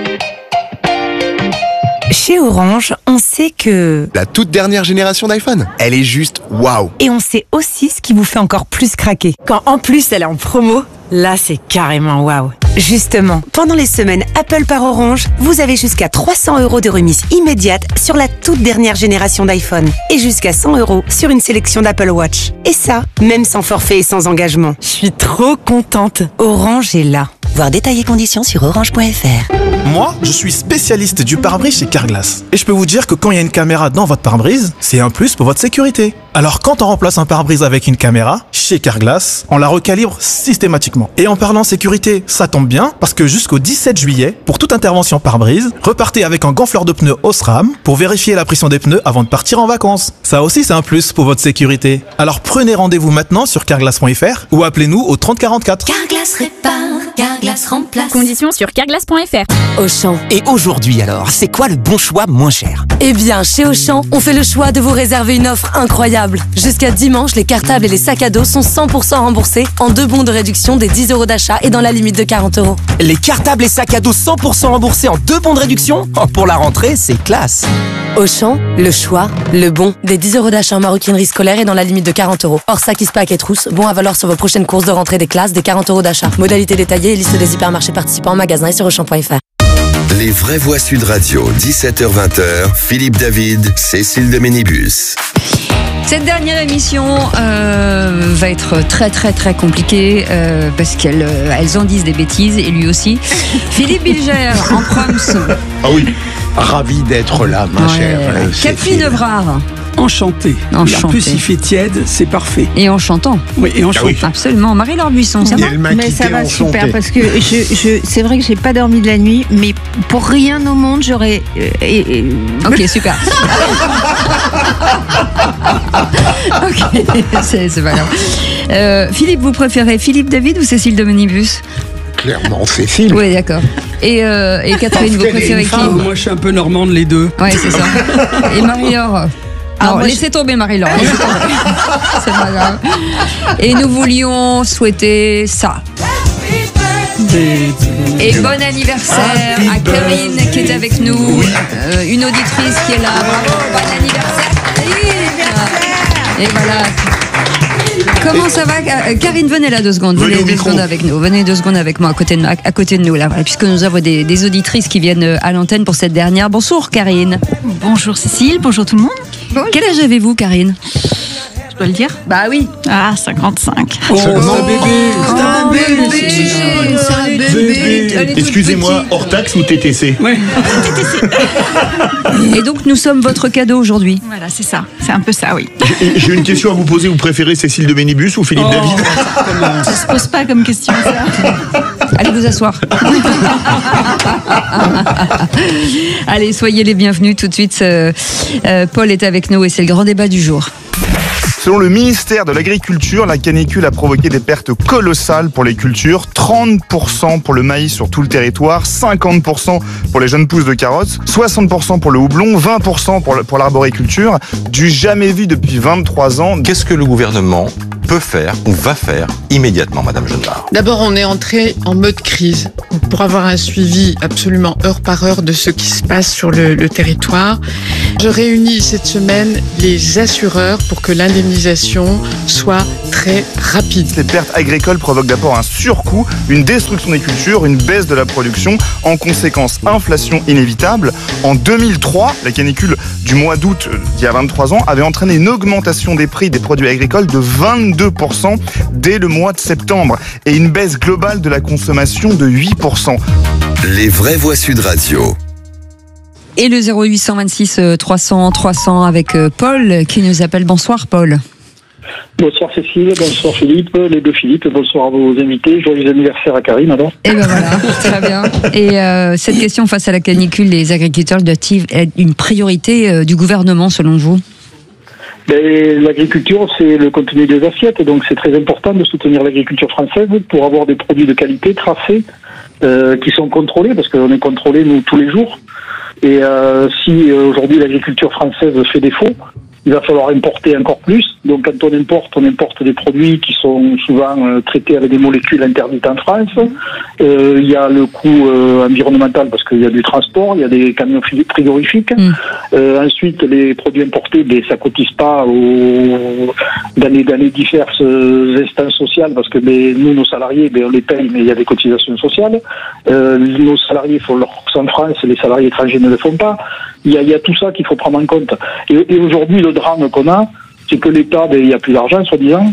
Chez Orange, on sait que... La toute dernière génération d'iPhone, elle est juste waouh. Et on sait aussi ce qui vous fait encore plus craquer. Quand en plus elle est en promo, là c'est carrément waouh. Justement, pendant les semaines Apple par Orange, vous avez jusqu'à 300€ de remise immédiate sur la toute dernière génération d'iPhone. Et jusqu'à 100€ sur une sélection d'Apple Watch. Et ça, même sans forfait et sans engagement. Je suis trop contente. Orange est là. Voir détails et conditions sur orange.fr. Moi, je suis spécialiste du pare-brise chez Carglass. Et je peux vous dire que quand il y a une caméra dans votre pare-brise, c'est un plus pour votre sécurité. Alors quand on remplace un pare-brise avec une caméra, chez Carglass, on la recalibre systématiquement. Et en parlant sécurité, ça tombe bien, parce que jusqu'au 17 juillet, pour toute intervention pare-brise, repartez avec un gonfleur de pneus Osram pour vérifier la pression des pneus avant de partir en vacances. Ça aussi, c'est un plus pour votre sécurité. Alors prenez rendez-vous maintenant sur carglass.fr ou appelez-nous au 3044. Carglass répare, Carglass remplace. Conditions sur carglass.fr. Auchan. Et aujourd'hui alors, c'est quoi le bon choix moins cher? Eh bien, chez Auchan, on fait le choix de vous réserver une offre incroyable. Jusqu'à dimanche, les cartables et les sacs à dos sont 100% remboursés en 2 bons de réduction des 10€ d'achat et dans la limite de 40€. Les cartables et sacs à dos 100% remboursés en 2 bons de réduction? Pour la rentrée, c'est classe. Auchan, le choix, le bon, des 10€ d'achat en maroquinerie scolaire et dans la limite de 40€. Hors sac, pack et trousse, bon à valoir sur vos prochaines courses de rentrée des classes, des 40€ d'achat. Modalité détaillée et liste des hypermarchés participants en magasin et sur Auchan.fr. Les vraies voix Sud Radio, 17h-20h, Philippe David, Cécile de Ménibus. Cette dernière émission va être très très très compliquée parce qu'elles en disent des bêtises et lui aussi. Philippe Bilger en proms. Ah oui, ravi d'être là, ma chère. Catherine Evrard. Enchanté. En plus, il fait tiède, c'est parfait. Et en chantant. Oui, et en chantant. Oui. Absolument. Marie-Laure Buisson, ça va? Mais ça va super parce que c'est vrai que j'ai pas dormi de la nuit, mais pour rien au monde j'aurais. Ok, super. Ok, c'est pas grave. Philippe, vous préférez Philippe David ou Cécile de Ménibus? Clairement, Cécile. Oui, d'accord. Et Catherine, vous préférez qui? Moi, je suis un peu normande, les deux. Oui, c'est ça. Et Marie-Laure? Non, laissez tomber Marie-Laure. C'est pas grave. Et nous voulions souhaiter ça. Et bon anniversaire à Karine qui est avec nous, une auditrice qui est là. Bravo, bon anniversaire Karine. Et voilà. Comment ça va, Karine? Venez là 2 secondes. Venez 2 secondes avec nous. Venez 2 secondes avec moi à côté de nous là, voilà, puisque nous avons des auditrices qui viennent à l'antenne pour cette dernière. Bonjour Karine. Bonjour Cécile. Bonjour tout le monde. Bonjour. Quel âge avez-vous, Karine? Je dois le dire? Bah oui. Ah, 55. Oh, c'est un bébé. Excusez-moi, hors taxe ou TTC? Ouais. TTC. Et donc nous sommes votre cadeau aujourd'hui. Voilà, c'est ça. C'est un peu ça, oui. J'ai une question à vous poser. Vous préférez Cécile de Bénibus ou Philippe David? Ça se pose pas comme question, ça. Allez vous asseoir. Allez, soyez les bienvenus tout de suite. Paul est avec nous et c'est le grand débat du jour. Selon le ministère de l'Agriculture, la canicule a provoqué des pertes colossales pour les cultures. 30% pour le maïs sur tout le territoire, 50% pour les jeunes pousses de carottes, 60% pour le houblon, 20% pour l'arboriculture. Du jamais vu depuis 23 ans. Qu'est-ce que le gouvernement peut faire ou va faire immédiatement, Madame Genevard? D'abord, on est entré en mode crise pour avoir un suivi absolument heure par heure de ce qui se passe sur le territoire. Je réunis cette semaine les assureurs pour que l'indemnisation soit très rapide. Les pertes agricoles provoquent d'abord un surcoût, une destruction des cultures, une baisse de la production, en conséquence inflation inévitable. En 2003, la canicule du mois d'août d'il y a 23 ans avait entraîné une augmentation des prix des produits agricoles de 22% dès le mois de septembre et une baisse globale de la consommation de 8%. Les vraies voix Sud Radio. Et le 0826 300 300 avec Paul qui nous appelle. Bonsoir Paul. Bonsoir Cécile, bonsoir Philippe, les deux Philippe, bonsoir à vos invités. Joyeux anniversaire à Karine alors. Et ben voilà, très bien. Et cette question face à la canicule, les agriculteurs doivent-ils être une priorité du gouvernement selon vous? L'agriculture, c'est le contenu des assiettes, donc c'est très important de soutenir l'agriculture française pour avoir des produits de qualité tracés, qui sont contrôlés, parce qu'on est contrôlés nous tous les jours. Et si aujourd'hui l'agriculture française fait défaut, il va falloir importer encore plus. Donc quand on importe des produits qui sont souvent traités avec des molécules interdites en France. Il y a le coût environnemental parce qu'il y a du transport, il y a des camions frigorifiques. Ensuite, les produits importés, ça cotise pas dans les diverses instances sociales parce que nous, nos salariés, on les paye, mais il y a des cotisations sociales. Nos salariés font leur course en France, les salariés étrangers ne le font pas. Il y a tout ça qu'il faut prendre en compte. Et aujourd'hui, le drame qu'on a, c'est que l'État, il n'y a plus d'argent, soi-disant,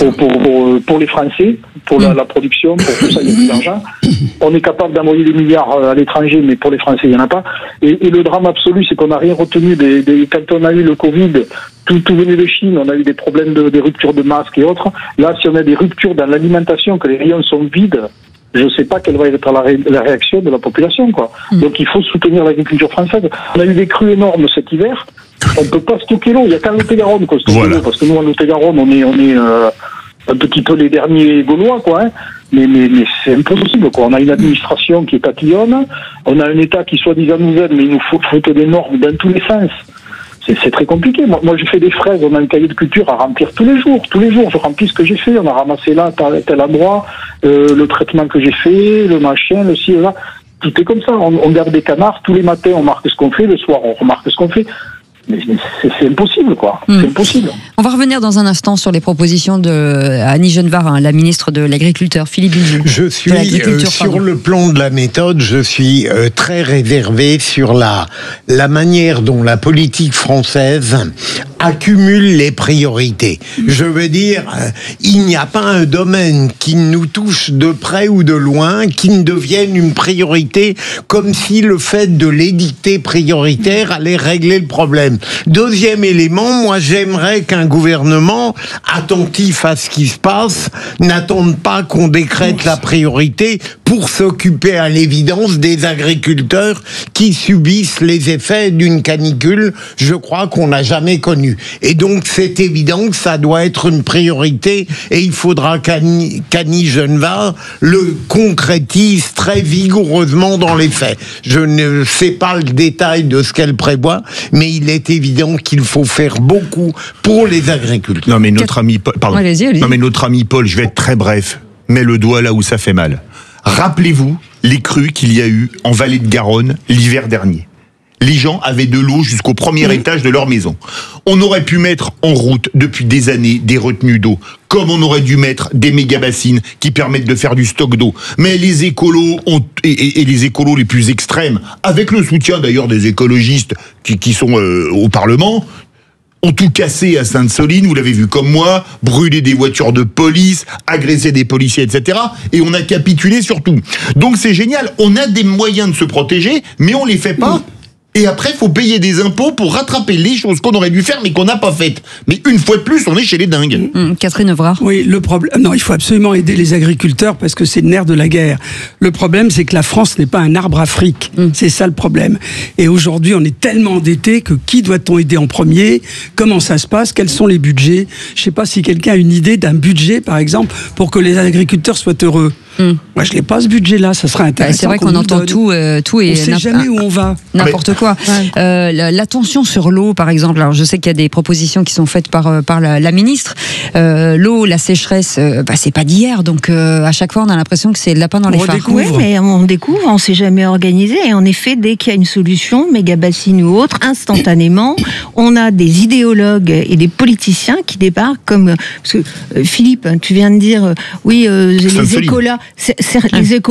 pour les Français, pour la production, pour tout ça, il n'y a plus d'argent. On est capable d'envoyer des milliards à l'étranger, mais pour les Français, il n'y en a pas. Et le drame absolu, c'est qu'on n'a rien retenu quand on a eu le Covid, tout venait de Chine, on a eu des problèmes des ruptures de masques et autres. Là, si on a des ruptures dans l'alimentation, que les rayons sont vides, je ne sais pas quelle va être la réaction de la population, quoi. Donc il faut soutenir l'agriculture française. On a eu des crues énormes cet hiver. On ne peut pas stocker l'eau. Il n'y a qu'à Lot-et-Garonne qu'on stocke l'eau, parce que nous, en Lot-et-Garonne, on est un petit peu les derniers Gaulois, quoi. Hein. Mais c'est impossible, quoi. On a une administration qui est tatillonne. On a un État qui soi-disant nous aide, mais il nous faut des normes dans tous les sens. C'est très compliqué. Moi, je fais des fraises, on a un cahier de culture à remplir tous les jours. Tous les jours, je remplis ce que j'ai fait. On a ramassé là, tel endroit, le traitement que j'ai fait, le machin, le ci, le là. Tout est comme ça. On garde des canards. Tous les matins, on marque ce qu'on fait. Le soir, on remarque ce qu'on fait. Mais c'est impossible, quoi. C'est impossible. On va revenir dans un instant sur les propositions de Annie Genevard, la ministre de l'Agriculture, Philippe Bilger. Je suis, sur le plan de la méthode, je suis très réservé sur la manière dont la politique française accumule les priorités. Je veux dire, il n'y a pas un domaine qui nous touche de près ou de loin qui ne devienne une priorité, comme si le fait de l'édicter prioritaire allait régler le problème. Deuxième élément, moi j'aimerais qu'un gouvernement attentif à ce qui se passe n'attende pas qu'on décrète la priorité pour s'occuper à l'évidence des agriculteurs qui subissent les effets d'une canicule, je crois qu'on n'a jamais connu. Et donc c'est évident que ça doit être une priorité et il faudra qu'Annie Genevard le concrétise très vigoureusement dans les faits. Je ne sais pas le détail de ce qu'elle prévoit, mais il est évident qu'il faut faire beaucoup pour les agriculteurs. Non mais notre ami Paul, pardon. Allez-y. Non mais notre ami Paul, je vais être très bref, met le doigt là où ça fait mal. Rappelez-vous les crues qu'il y a eu en vallée de Garonne l'hiver dernier. les gens avaient de l'eau jusqu'au premier étage de leur maison. On aurait pu mettre en route depuis des années des retenues d'eau, comme on aurait dû mettre des méga-bassines qui permettent de faire du stock d'eau. Mais les écolos et les écolos les plus extrêmes, avec le soutien d'ailleurs des écologistes qui sont au Parlement, ont tout cassé à Sainte-Soline, vous l'avez vu comme moi, brûler des voitures de police, agresser des policiers, etc. Et on a capitulé surtout. Donc c'est génial, on a des moyens de se protéger, mais on les fait pas. Et après, il faut payer des impôts pour rattraper les choses qu'on aurait dû faire, mais qu'on n'a pas faites. Mais une fois de plus, on est chez les dingues. Catherine Evrard. Oui, le problème. Non, il faut absolument aider les agriculteurs parce que c'est le nerf de la guerre. Le problème, c'est que la France n'est pas un arbre à fric. C'est ça le problème. Et aujourd'hui, on est tellement endetté que qui doit-on aider en premier? Comment ça se passe? Quels sont les budgets? Je ne sais pas si quelqu'un a une idée d'un budget, par exemple, pour que les agriculteurs soient heureux. Moi, je n'ai pas ce budget-là. Ça serait intéressant. C'est vrai qu'on entend tout et on ne sait jamais où on va. N'importe quoi. L'attention sur l'eau, par exemple. Alors, je sais qu'il y a des propositions qui sont faites par la ministre. L'eau, la sécheresse, c'est pas d'hier. Donc, à chaque fois, on a l'impression que c'est le lapin dans les phares. Oui, mais on découvre, on ne s'est jamais organisé. Et en effet, dès qu'il y a une solution, méga-bassine ou autre, instantanément, on a des idéologues et des politiciens qui débarquent comme... Parce que, Philippe, tu viens de dire, oui, les écolas... Les écoles